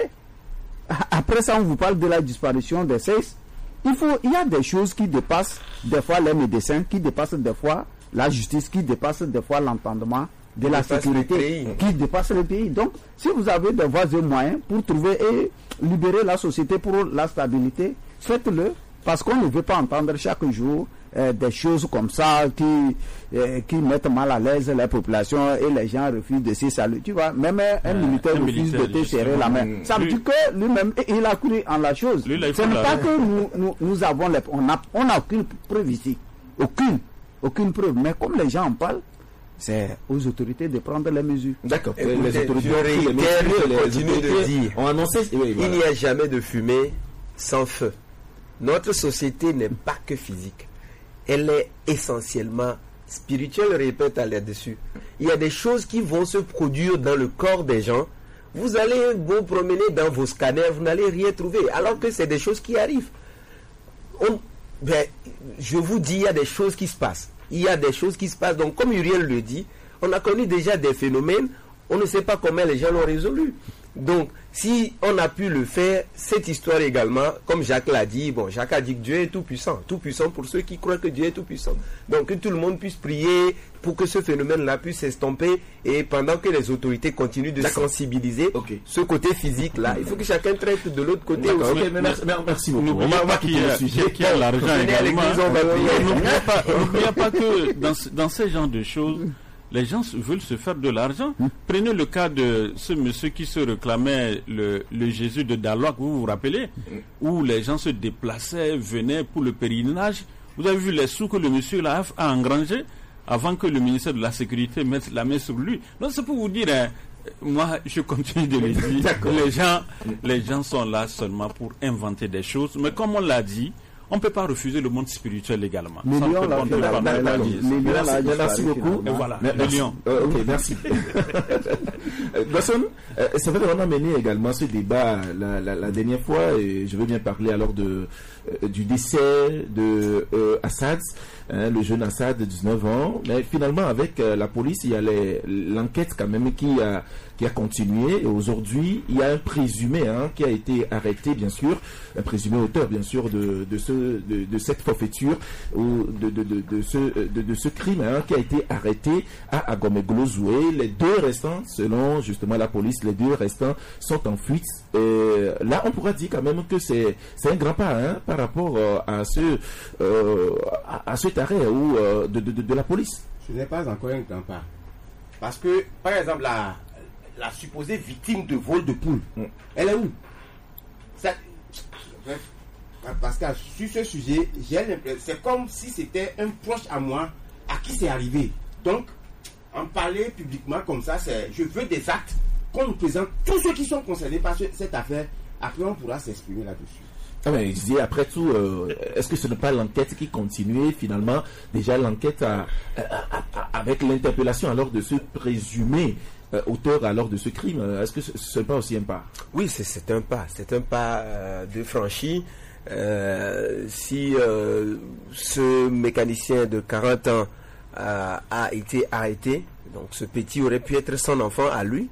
Après ça, on vous parle de la disparition des seize. Il faut, il y a des choses qui dépassent des fois les médecins, qui dépassent des fois la justice, qui dépassent des fois l'entendement de la dépasse sécurité, le pays. qui dépassent le pays. Donc, si vous avez des voies et moyens pour trouver et libérer la société pour la stabilité, faites-le, parce qu'on ne veut pas entendre chaque jour euh, des choses comme ça qui, euh, qui mettent mal à l'aise la population et les gens refusent de se saluer. Tu vois, même un Euh, militaire un refuse militaire, de te serrer la main. justement. Ça veut Lui- dire que lui-même, il a cru en la chose. Lui, là, il Ce faut n'est la- pas que nous, nous, nous avons les, on n'a on a aucune preuve ici. Aucune. Aucune preuve. Mais comme les gens en parlent, c'est aux autorités de prendre les mesures. D'accord. Écoutez, les autorités je ont pris les réitère, mesures, je les continue de autorités dire. ont annoncé. Oui, Il voilà. n'y a jamais de fumée sans feu. Notre société n'est pas que physique. Elle est essentiellement spirituelle, je répète à là-dessus. Il y a des choses qui vont se produire dans le corps des gens. Vous allez vous promener dans vos scanners, vous n'allez rien trouver, alors que c'est des choses qui arrivent. On- ben, je vous dis, il y a des choses qui se passent. Il y a des choses qui se passent. Donc, comme Uriel le dit, on a connu déjà des phénomènes, on ne sait pas comment les gens l'ont résolu. Donc, si on a pu le faire, cette histoire également, comme Jacques l'a dit, bon, Jacques a dit que Dieu est tout puissant, tout puissant pour ceux qui croient que Dieu est tout puissant. Donc, que tout le monde puisse prier pour que ce phénomène-là puisse s'estomper, et pendant que les autorités continuent de D'accord. sensibiliser Ok. ce côté physique-là, il faut que chacun traite de l'autre côté D'accord, aussi. ok, mais merci, mais merci beaucoup. N'oubliez On va- on va pas qu'il y quitter a, le sujet. qu'il y a l'argent Venez à également. l'église, on va hein. prier. N'oubliez pas, n'oubliez pas que dans, ce- dans ce genre de choses, les gens se- veulent se faire de l'argent. Prenez le cas de ce monsieur qui se réclamait le, le Jésus de Daloak, vous vous rappelez, où les gens se déplaçaient, venaient pour le pèlerinage. Vous avez vu les sous que le monsieur là a engrangé avant que le ministère de la Sécurité mette la main sur lui. Donc c'est pour vous dire, hein, moi je continue de le dire, les gens, les gens sont là seulement pour inventer des choses. Mais comme on l'a dit, On ne peut pas refuser le monde spirituel également. Les Ça, on lions, peut- là, on ne peut là, pas- là, là, pas les dire. lions, là, Merci, disparu, merci beaucoup. finalement. Et voilà, Mais- les merci. lions. Euh, ok, merci. Euh, Gosson, euh, c'est vrai qu'on a mené également ce débat la, la, la dernière fois, et je veux bien parler alors de, euh, du décès de euh, Assad, hein, le jeune Assad de dix-neuf ans. Mais finalement, avec euh, la police, il y a les- l'enquête quand même qui a, qui a continué. Et aujourd'hui, il y a un présumé hein, qui a été arrêté, bien sûr, un présumé auteur, bien sûr, de, de, ce, de, de cette forfaiture ou de, de, de, de, ce, de, de ce crime hein, qui a été arrêté à Agomeglo-Zoué. Les deux restants, selon justement la police, les deux restants sont en fuite. Et là, on pourra dire quand même que c'est c'est un grand pas hein, par rapport euh, à ce euh, à, à cet arrêt ou euh, de, de, de, de la police. Ce n'est pas encore un grand pas. Parce que, par exemple, la, la supposée victime de vol de poule, Mm. elle est où? Ça- Parce que sur ce sujet, j'ai l'impression, c'est comme si c'était un proche à moi à qui c'est arrivé. Donc, en parler publiquement comme ça, c'est, je veux des actes qu'on nous présente tous ceux qui sont concernés par ce- cette affaire. Après, on pourra s'exprimer là-dessus. Ah mais je dis, après tout, euh, est-ce que ce n'est pas l'enquête qui continuait finalement déjà l'enquête à- à- à- avec l'interpellation alors de ce présumé euh, auteur alors de ce crime? euh, Est-ce que ce n'est pas aussi un pas? Oui, c'est, c'est un pas. C'est un pas euh, de franchi. Euh, si euh, ce mécanicien de quarante ans euh, a été arrêté, donc ce petit aurait pu être son enfant à lui,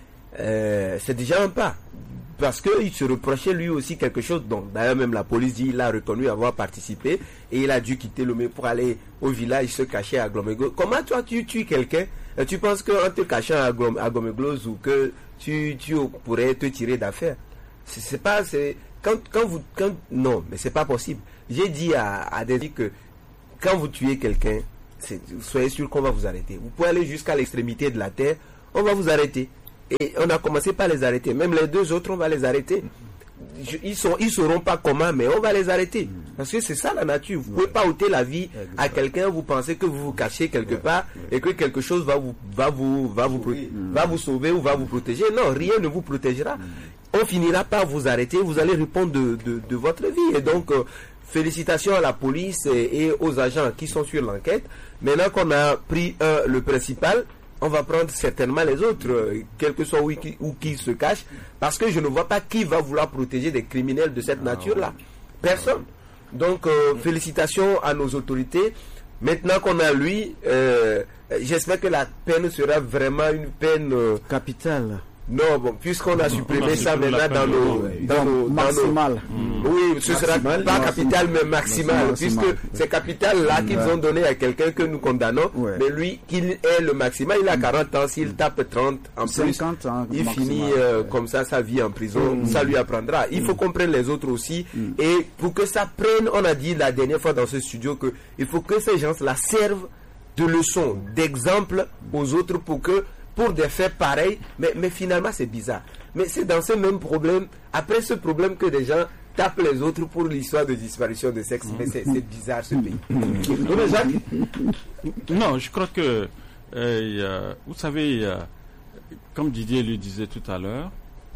euh, c'est déjà un pas. Parce qu'il se reprochait lui aussi quelque chose. Donc d'ailleurs même la police dit qu'il a reconnu avoir participé et il a dû quitter Lomé pour aller au village se cacher à Glomeglo. Comment toi tu tues quelqu'un et tu penses qu'en te cachant à, Glom, à Glomeglo ou que tu, tu pourrais te tirer d'affaire? C'est, c'est pas... C'est, quand, quand vous... Quand, non, mais c'est pas possible. J'ai dit à, à des que quand vous tuez quelqu'un, c'est, soyez sûr qu'on va vous arrêter. Vous pouvez aller jusqu'à l'extrémité de la terre, on va vous arrêter. Et on a commencé par les arrêter. Même les deux autres, on va les arrêter. Je, ils sont, ils sauront pas comment, mais on va les arrêter. Parce que c'est ça la nature. Vous ne pouvez pas ôter la vie à quelqu'un. Vous pensez que vous vous cachez quelque part et que quelque chose va vous, va vous, va vous, pro- va vous sauver ou va vous protéger. Non, rien ne vous protégera. On finira par vous arrêter. Vous allez répondre de, de, de votre vie. Et donc, euh, félicitations à la police et, et aux agents qui sont sur l'enquête. Maintenant qu'on a pris euh, le principal, on va prendre certainement les autres, euh, quel que soit où, qui- où qu'ils se cachent, parce que je ne vois pas qui va vouloir protéger des criminels de cette nature-là. Personne. Donc, euh, félicitations à nos autorités. Maintenant qu'on a lui, euh, j'espère que la peine sera vraiment une peine... euh, Capitale. non, bon, puisqu'on a Non, supprimé on a ça supprimé la maintenant dans peine de nos, mort, ouais. dans nos, dans nos- Maximal. Oui, ce sera Maximal, pas maximal. capital mais maximal, Maximal. puisque c'est capital là qu'ils ont donné à quelqu'un que nous condamnons, Ouais. mais lui, qu'il est le maximal, il a quarante ans, s'il tape trente en plus, cinquante ans. il maximal. finit euh, comme ça sa vie en prison, ça lui apprendra. Il faut qu'on prenne les autres aussi, et pour que ça prenne, on a dit la dernière fois dans ce studio que il faut que ces gens-là servent de leçon, d'exemple aux autres pour que pour des faits pareils, mais, mais finalement c'est bizarre. Mais c'est dans ce même problème, après ce problème que des gens tapent les autres pour l'histoire de disparition de sexe. Mais c'est, c'est bizarre ce pays. Oui, mais Jacques, Non, je crois que, euh, il y a- vous savez, il y a- comme Didier le disait tout à l'heure,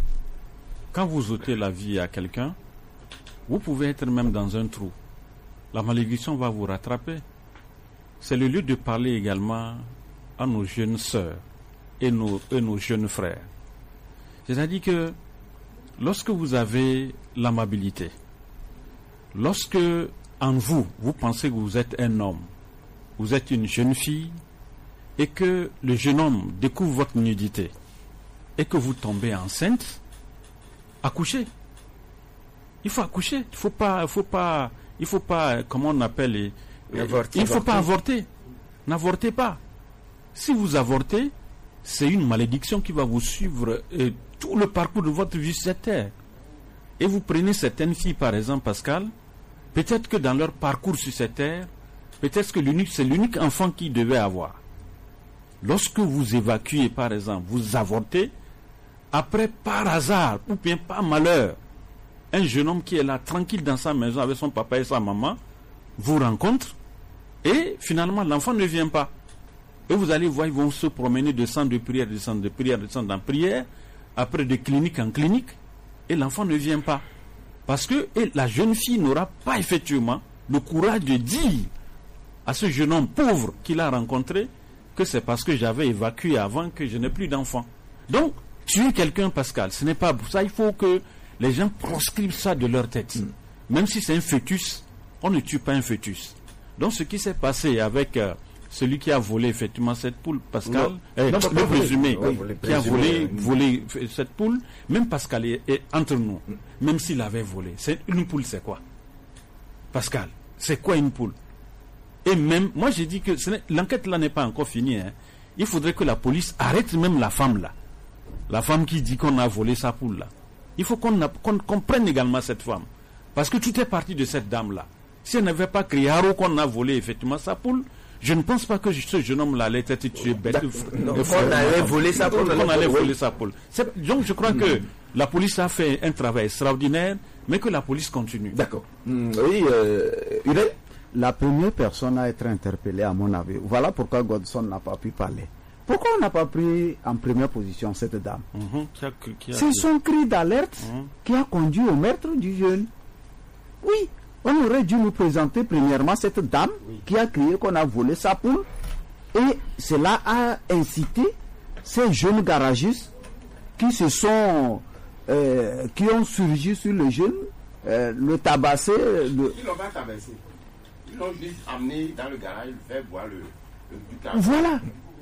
quand vous ôtez la vie à quelqu'un, vous pouvez être même dans un trou. La malédiction va vous rattraper. C'est le lieu de parler également à nos jeunes sœurs et nos, et nos jeunes frères. C'est-à-dire que lorsque vous avez l'amabilité, lorsque en vous, vous pensez que vous êtes un homme, vous êtes une jeune fille, et que le jeune homme découvre votre nudité, et que vous tombez enceinte, accouchez. Il faut accoucher. Il faut pas, il faut pas, il faut pas, comment on appelle les, Avorter. il ne faut pas avorter. N'avortez pas. Si vous avortez, c'est une malédiction qui va vous suivre euh, tout le parcours de votre vie sur cette terre. Et vous prenez certaines filles, par exemple, Pascal, peut-être que dans leur parcours sur cette terre, peut-être que l'unique, c'est l'unique enfant qu'ils devaient avoir. Lorsque vous évacuez, par exemple, vous avortez, après, par hasard, ou bien par malheur, un jeune homme qui est là, tranquille dans sa maison avec son papa et sa maman, vous rencontre, et finalement, l'enfant ne vient pas. Et vous allez voir, ils vont se promener de centre de prière, de centre de prière, de centre en prière, après de clinique en clinique, et l'enfant ne vient pas. Parce que et la jeune fille n'aura pas effectivement le courage de dire à ce jeune homme pauvre qu'il a rencontré que c'est parce que j'avais évacué avant que je n'ai plus d'enfants. Donc, tuer quelqu'un, Pascal, ce n'est pas pour ça. Il faut que les gens proscrivent ça de leur tête. Mm. Même si c'est un fœtus, on ne tue pas un fœtus. Donc, ce qui s'est passé avec euh, celui qui a volé effectivement cette poule, Pascal, non, euh, non, le présumé oui, qui a volé, volé cette poule, même Pascal est, est entre nous, mm. même s'il avait volé. C'est, une poule, c'est quoi? Pascal, c'est quoi une poule? Et même, moi j'ai dit que ce l'enquête là n'est pas encore finie. Hein. Il faudrait que la police arrête même la femme là. La femme qui dit qu'on a volé sa poule là. Il faut qu'on, a, qu'on comprenne également cette femme. Parce que tout est parti de cette dame là. Si elle n'avait pas crié Haro qu'on a volé effectivement sa poule, je ne pense pas que ce jeune homme là allait être tué bête. Non, on allait voler sa poule. On allait voler sa poule. C'est, donc je crois mmh. que la police a fait un travail extraordinaire, mais que la police continue. D'accord. Mmh, oui, euh, Hubert. La première personne à être interpellée, à mon avis, voilà pourquoi Godson n'a pas pu parler. Pourquoi on n'a pas pris en première position cette dame? Mmh, qui a, qui a... C'est son cri d'alerte mmh. qui a conduit au meurtre du jeune. Oui, on aurait dû nous présenter premièrement cette dame oui. qui a crié qu'on a volé sa poule. Et cela a incité ces jeunes garagistes qui se sont, euh, qui ont surgi sur le jeune, euh, le tabasser. Le... Ils l'ont pas tabassé. Ils l'ont juste amené dans le garage, faire boire le, le butin. Voilà.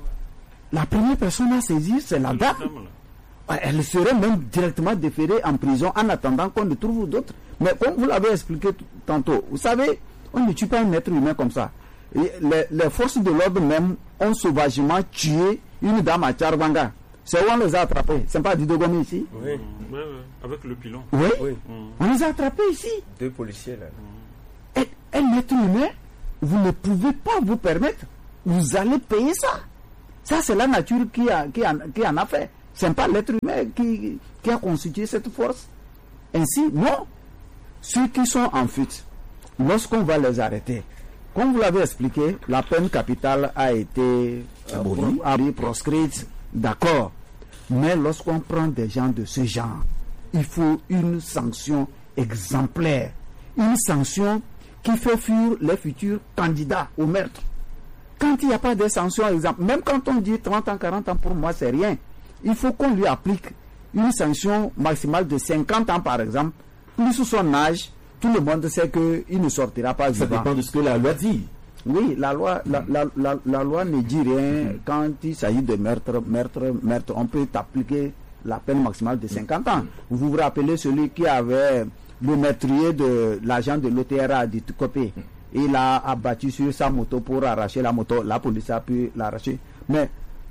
La première personne à saisir, c'est la dame. Elle serait même directement déférée en prison en attendant qu'on ne trouve d'autres. Mais comme vous l'avez expliqué tantôt, vous savez, on ne tue pas un être humain comme ça. Et les, les forces de l'ordre même ont sauvagement tué une dame à Tcharbanga. C'est où on les a attrapés. C'est pas du Dogoni ici? Oui, oui, oui, avec le pilon. Oui, oui. Mmh. On les a attrapés ici. Deux policiers là. Mmh. Et un être humain, vous ne pouvez pas vous permettre. Vous allez payer ça. Ça, c'est la nature qui, a, qui, a, qui en a fait. Ce n'est pas l'être humain qui, qui a constitué cette force. Ainsi, non. Ceux qui sont en fuite, lorsqu'on va les arrêter, comme vous l'avez expliqué, la peine capitale a été abolie, euh, proscrite, d'accord. Mais lorsqu'on prend des gens de ce genre, il faut une sanction exemplaire. Une sanction qui fait fuir les futurs candidats au meurtre. Quand il n'y a pas de sanctions exemplaires, même quand on dit trente ans, quarante ans, pour moi, c'est rien. Il faut qu'on lui applique une sanction maximale de cinquante ans, par exemple. Plus son âge, tout le monde sait qu'il ne sortira pas vivant. Ça dépend de ce que la loi dit. Oui, la loi, la, la, la, la loi ne dit rien. Mm. Quand il s'agit de meurtre, meurtre, meurtre, on peut appliquer la peine maximale de cinquante ans. Mm. Vous vous rappelez celui qui avait le meurtrier de l'agent de l'O T R A dit Copé. Mm. Il a abattu sur sa moto pour arracher la moto. La police a pu l'arracher. Mais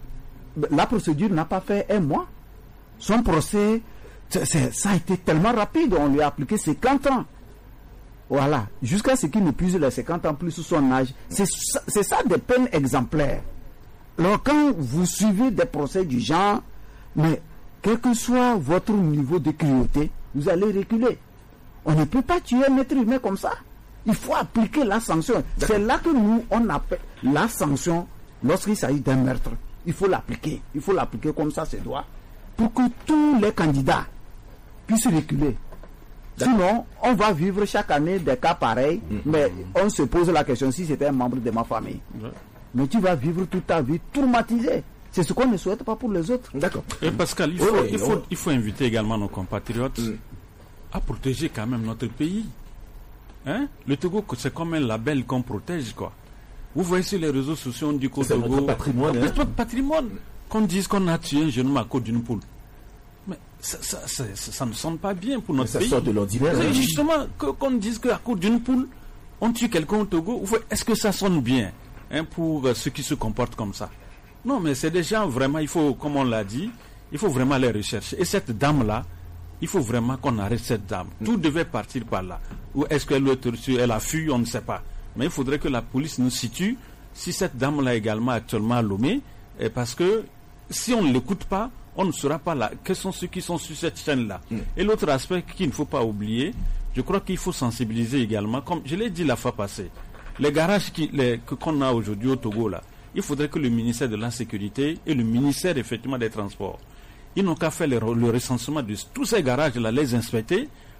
la procédure n'a pas fait un mois. Son procès, c'est, c'est, ça a été tellement rapide. On lui a appliqué cinquante ans. Voilà. Jusqu'à ce qu'il ne puisse les cinquante ans plus son âge. C'est, c'est ça des peines exemplaires. Alors quand vous suivez des procès du genre, mais quel que soit votre niveau de cruauté, vous allez reculer. On ne peut pas tuer un être humain comme ça. Il faut appliquer la sanction. C'est là que nous, on appelle la sanction lorsqu'il s'agit d'un meurtre. Il faut l'appliquer. Il faut l'appliquer comme ça, c'est droit. Pour que tous les candidats puissent reculer. Sinon, on va vivre chaque année des cas pareils, mmh. mais on se pose la question si c'était un membre de ma famille. Mmh. Mais tu vas vivre toute ta vie traumatisé. C'est ce qu'on ne souhaite pas pour les autres. D'accord. Et Pascal, il faut, oui, il, faut, il faut inviter également nos compatriotes mmh. à protéger quand même notre pays. Hein? Le Togo, c'est comme un label qu'on protège, quoi. Vous voyez sur les réseaux sociaux, on dit qu'au Togo... C'est notre patrimoine. C'est notre patrimoine. Qu'on dise qu'on a tué un jeune homme à cause d'une poule. Mais ça, ça, ça, ça, ça ne sonne pas bien pour notre ça pays. Ça sort de l'ordinaire. C'est justement que, qu'on dise qu'à cause d'une poule, on tue quelqu'un au Togo. Est-ce que ça sonne bien, hein, pour euh, ceux qui se comportent comme ça? Non, mais c'est des gens, vraiment, il faut, comme on l'a dit, il faut vraiment les rechercher. Et cette dame-là, il faut vraiment qu'on arrête cette dame. Mm. Tout devait partir par là. Ou est-ce qu'elle elle a fui, on ne sait pas. Mais il faudrait que la police nous situe si cette dame-là également actuellement à Lomé, et parce que si on ne l'écoute pas, on ne saura pas là quels sont ceux qui sont sur cette chaîne-là. Mm. Et l'autre aspect qu'il ne faut pas oublier, je crois qu'il faut sensibiliser également, comme je l'ai dit la fois passée, les garages qui, les, que, qu'on a aujourd'hui au Togo, là, il faudrait que le ministère de la Sécurité et le ministère effectivement des Transports, ils n'ont qu'à faire le, le recensement de tous ces garages-là, les inspecter,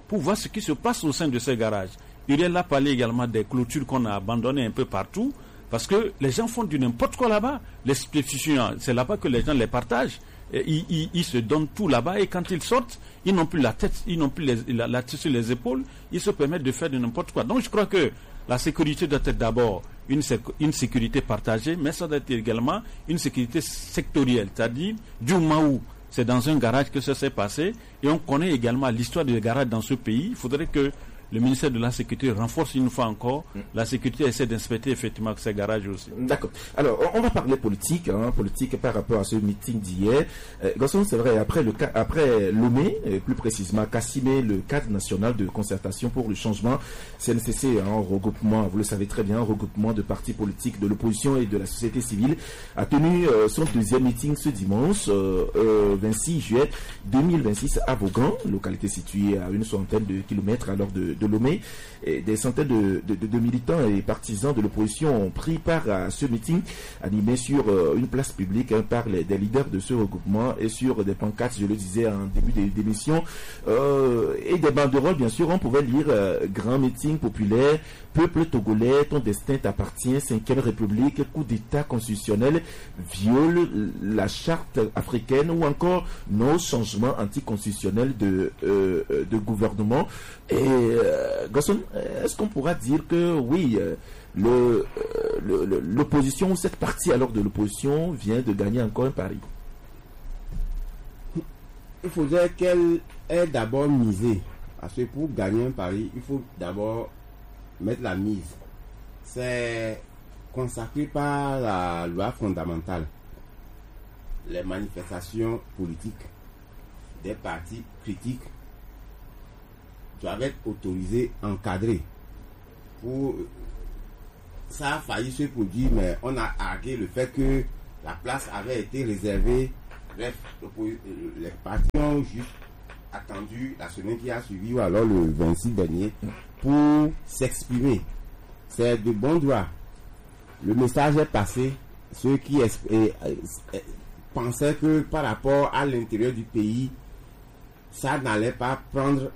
pour voir ce qui se passe au sein de ces garages. Uriel a parlé également des clôtures qu'on a abandonnées un peu partout, parce que les gens font du n'importe quoi là-bas. Les stupéfiants, c'est là-bas que les gens les partagent. Et ils, ils, ils se donnent tout là-bas, et quand ils sortent, ils n'ont plus la tête, ils n'ont plus les, la, la tête sur les épaules, ils se permettent de faire de n'importe quoi. Donc je crois que la sécurité doit être d'abord une, une sécurité partagée, mais ça doit être également une sécurité sectorielle, c'est-à-dire du moment où c'est dans un garage que ça s'est passé, et on connaît également l'histoire des garages dans ce pays. Il faudrait que le ministère de la Sécurité renforce une fois encore mm. la sécurité, essaie d'inspecter effectivement ces garages aussi. D'accord. Alors, on va parler politique, hein, politique par rapport à ce meeting d'hier. Euh, Gosson, c'est vrai, après le après Lomé, plus précisément Kassimé, le cadre national de concertation pour le changement, C N C C, un regroupement, vous le savez très bien, un regroupement de partis politiques de l'opposition et de la société civile, a tenu euh, son deuxième meeting ce dimanche, euh, euh, vingt-six juillet deux mille vingt-six à Vaughan, localité située à une centaine de kilomètres à l'heure de de Lomé. Et des centaines de, de, de, de militants et partisans de l'opposition ont pris part à ce meeting animé sur euh, une place publique hein, par les, des leaders de ce regroupement et sur des pancartes, je le disais en début d'émission, euh, et des banderoles, bien sûr. On pouvait lire euh, grand meeting populaire, peuple togolais, ton destin t'appartient, cinquième république, coup d'état constitutionnel, viole la charte africaine, ou encore nos changements anticonstitutionnels de, euh, de gouvernement. Et euh, Gosson, est-ce qu'on pourra dire que oui, euh, le, euh, l'opposition ou cette partie alors de l'opposition vient de gagner encore un pari? Il faudrait qu'elle ait d'abord misé. Parce que pour gagner un pari, il faut d'abord mettre la mise. C'est consacré par la loi fondamentale. Les manifestations politiques des partis critiques doivent être autorisées, encadrées. Pour... Ça a failli se produire, mais on a argué le fait que la place avait été réservée. Bref, les partis ont juste attendu la semaine qui a suivi, ou alors le vingt-six dernier, pour s'exprimer. C'est de bon droit. Le message est passé. Ceux qui es, et, et, pensaient que par rapport à l'intérieur du pays, ça n'allait pas prendre,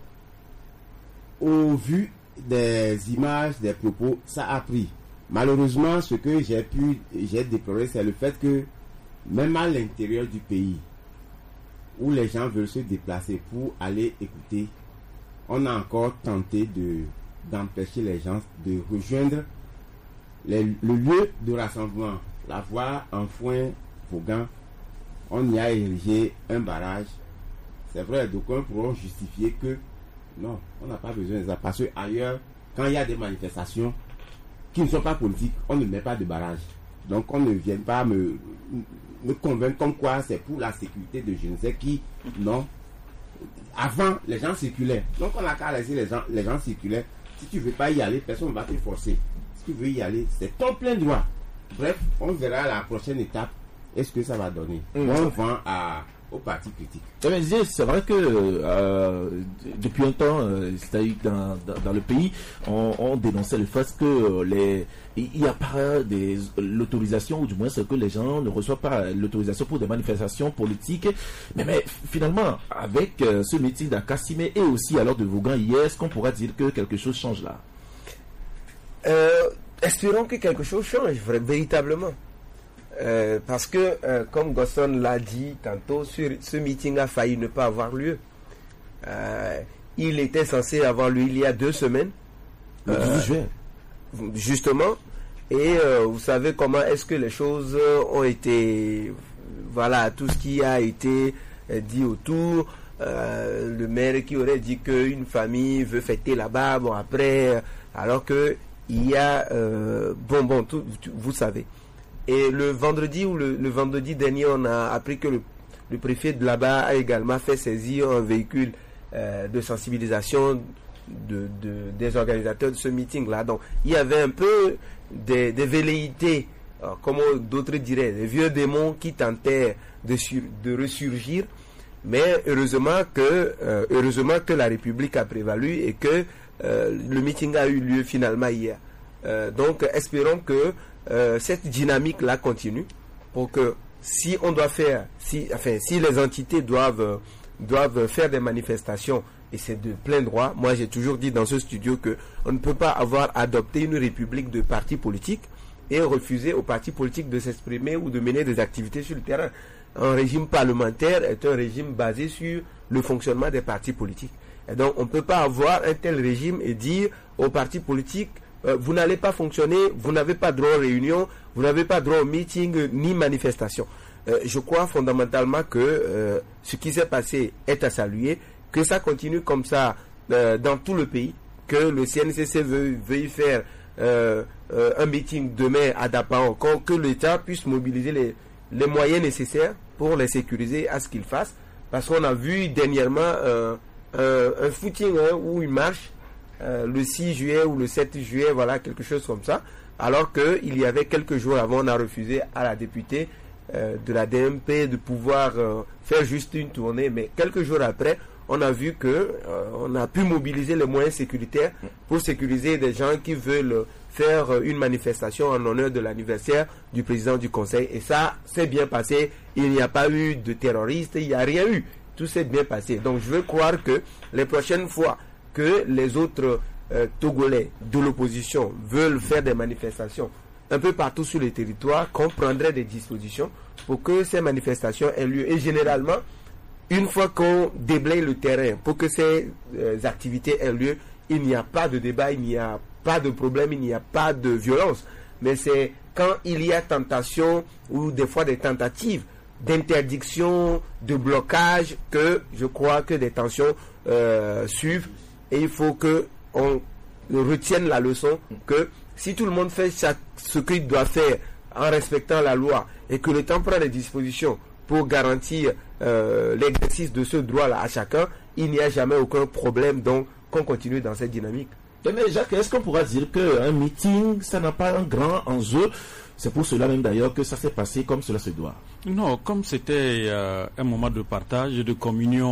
au vu des images, des propos, ça a pris. Malheureusement, ce que j'ai pu, j'ai déploré, c'est le fait que même à l'intérieur du pays, où les gens veulent se déplacer pour aller écouter, on a encore tenté de, d'empêcher les gens de rejoindre les, le lieu de rassemblement. La voie en foin Vaughan, on y a érigé un barrage. C'est vrai, d'aucuns pourront justifier que non, on n'a pas besoin de ça. Parce qu'ailleurs, quand il y a des manifestations qui ne sont pas politiques, on ne met pas de barrage. Donc on ne vient pas me, me convaincre comme quoi c'est pour la sécurité de je ne sais qui. Non. Avant, les gens circulaient. Donc on a qu'à laisser les gens, les gens circulaient. Si tu ne veux pas y aller, personne ne va te forcer. Si tu veux y aller, c'est ton plein droit. Bref, on verra la prochaine étape. Est-ce que ça va donner? Mmh. On vend à... aux partis critiques. C'est vrai que euh, depuis un temps, euh, c'est-à-dire dans, dans, dans le pays, on, on dénonçait le fait que les, il n'y a pas des, l'autorisation, ou du moins c'est que les gens ne reçoivent pas l'autorisation pour des manifestations politiques. Mais, mais finalement, avec euh, ce meeting d'Akassimé et aussi alors de Vaughan hier, est-ce qu'on pourra dire que quelque chose change là? euh, Espérons que quelque chose change véritablement. Euh, parce que, euh, comme Gosson l'a dit tantôt, sur, ce meeting a failli ne pas avoir lieu. Euh, il était censé avoir lieu il y a deux semaines. Le douze juin. Justement. Et euh, vous savez comment est-ce que les choses ont été... Voilà, tout ce qui a été dit autour. Euh, le maire qui aurait dit qu'une famille veut fêter là-bas, bon après, alors que il y a... Euh, bon, bon, tout, tout, vous savez. Et le vendredi ou le, le vendredi dernier, on a appris que le, le préfet de là-bas a également fait saisir un véhicule euh, de sensibilisation de, de, des organisateurs de ce meeting-là. Donc, il y avait un peu des, des velléités, euh, comme d'autres diraient, des vieux démons qui tentaient de, sur, de ressurgir. Mais heureusement que, euh, heureusement que la République a prévalu et que euh, le meeting a eu lieu finalement hier. Euh, donc, espérons que Euh, cette dynamique là continue pour que si on doit faire si enfin si les entités doivent doivent faire des manifestations et c'est de plein droit. Moi, j'ai toujours dit dans ce studio que on ne peut pas avoir adopté une république de partis politiques et refuser aux partis politiques de s'exprimer ou de mener des activités sur le terrain. Un régime parlementaire est un régime basé sur le fonctionnement des partis politiques. Et donc, on ne peut pas avoir un tel régime et dire aux partis politiques, euh, vous n'allez pas fonctionner, vous n'avez pas droit aux réunions, vous n'avez pas droit aux meetings ni manifestations. Euh, je crois fondamentalement que euh, ce qui s'est passé est à saluer, que ça continue comme ça euh, dans tout le pays, que le C N C C veuille, veuille faire euh, euh, un meeting demain à Dapan, que l'État puisse mobiliser les, les moyens nécessaires pour les sécuriser à ce qu'ils fassent, parce qu'on a vu dernièrement euh, un, un footing hein, ou une marche euh, le six juillet ou le sept juillet, voilà, quelque chose comme ça, alors qu'il y avait quelques jours avant, on a refusé à la députée euh, de la D M P de pouvoir euh, faire juste une tournée, mais quelques jours après, on a vu que euh, on a pu mobiliser les moyens sécuritaires pour sécuriser des gens qui veulent faire euh, une manifestation en honneur de l'anniversaire du président du conseil. Et ça s'est bien passé. Il n'y a pas eu de terroristes, il n'y a rien eu. Tout s'est bien passé. Donc je veux croire que les prochaines fois que les autres euh, Togolais de l'opposition veulent faire des manifestations un peu partout sur le territoire, qu'on prendrait des dispositions pour que ces manifestations aient lieu. Et généralement, une fois qu'on déblaye le terrain pour que ces euh, activités aient lieu, il n'y a pas de débat, il n'y a pas de problème, il n'y a pas de violence. Mais c'est quand il y a tentation ou des fois des tentatives d'interdiction, de blocage, que je crois que des tensions euh, suivent. Et il faut qu'on retienne la leçon que si tout le monde fait chaque, ce qu'il doit faire en respectant la loi et que le temps prend des dispositions pour garantir euh, l'exercice de ce droit-là à chacun, il n'y a jamais aucun problème, donc qu'on continue dans cette dynamique. Mais Jacques, est-ce qu'on pourra dire qu'un meeting, ça n'a pas un grand enjeu? C'est pour cela même d'ailleurs que ça s'est passé comme cela se doit. Non, comme c'était euh, un moment de partage et de communion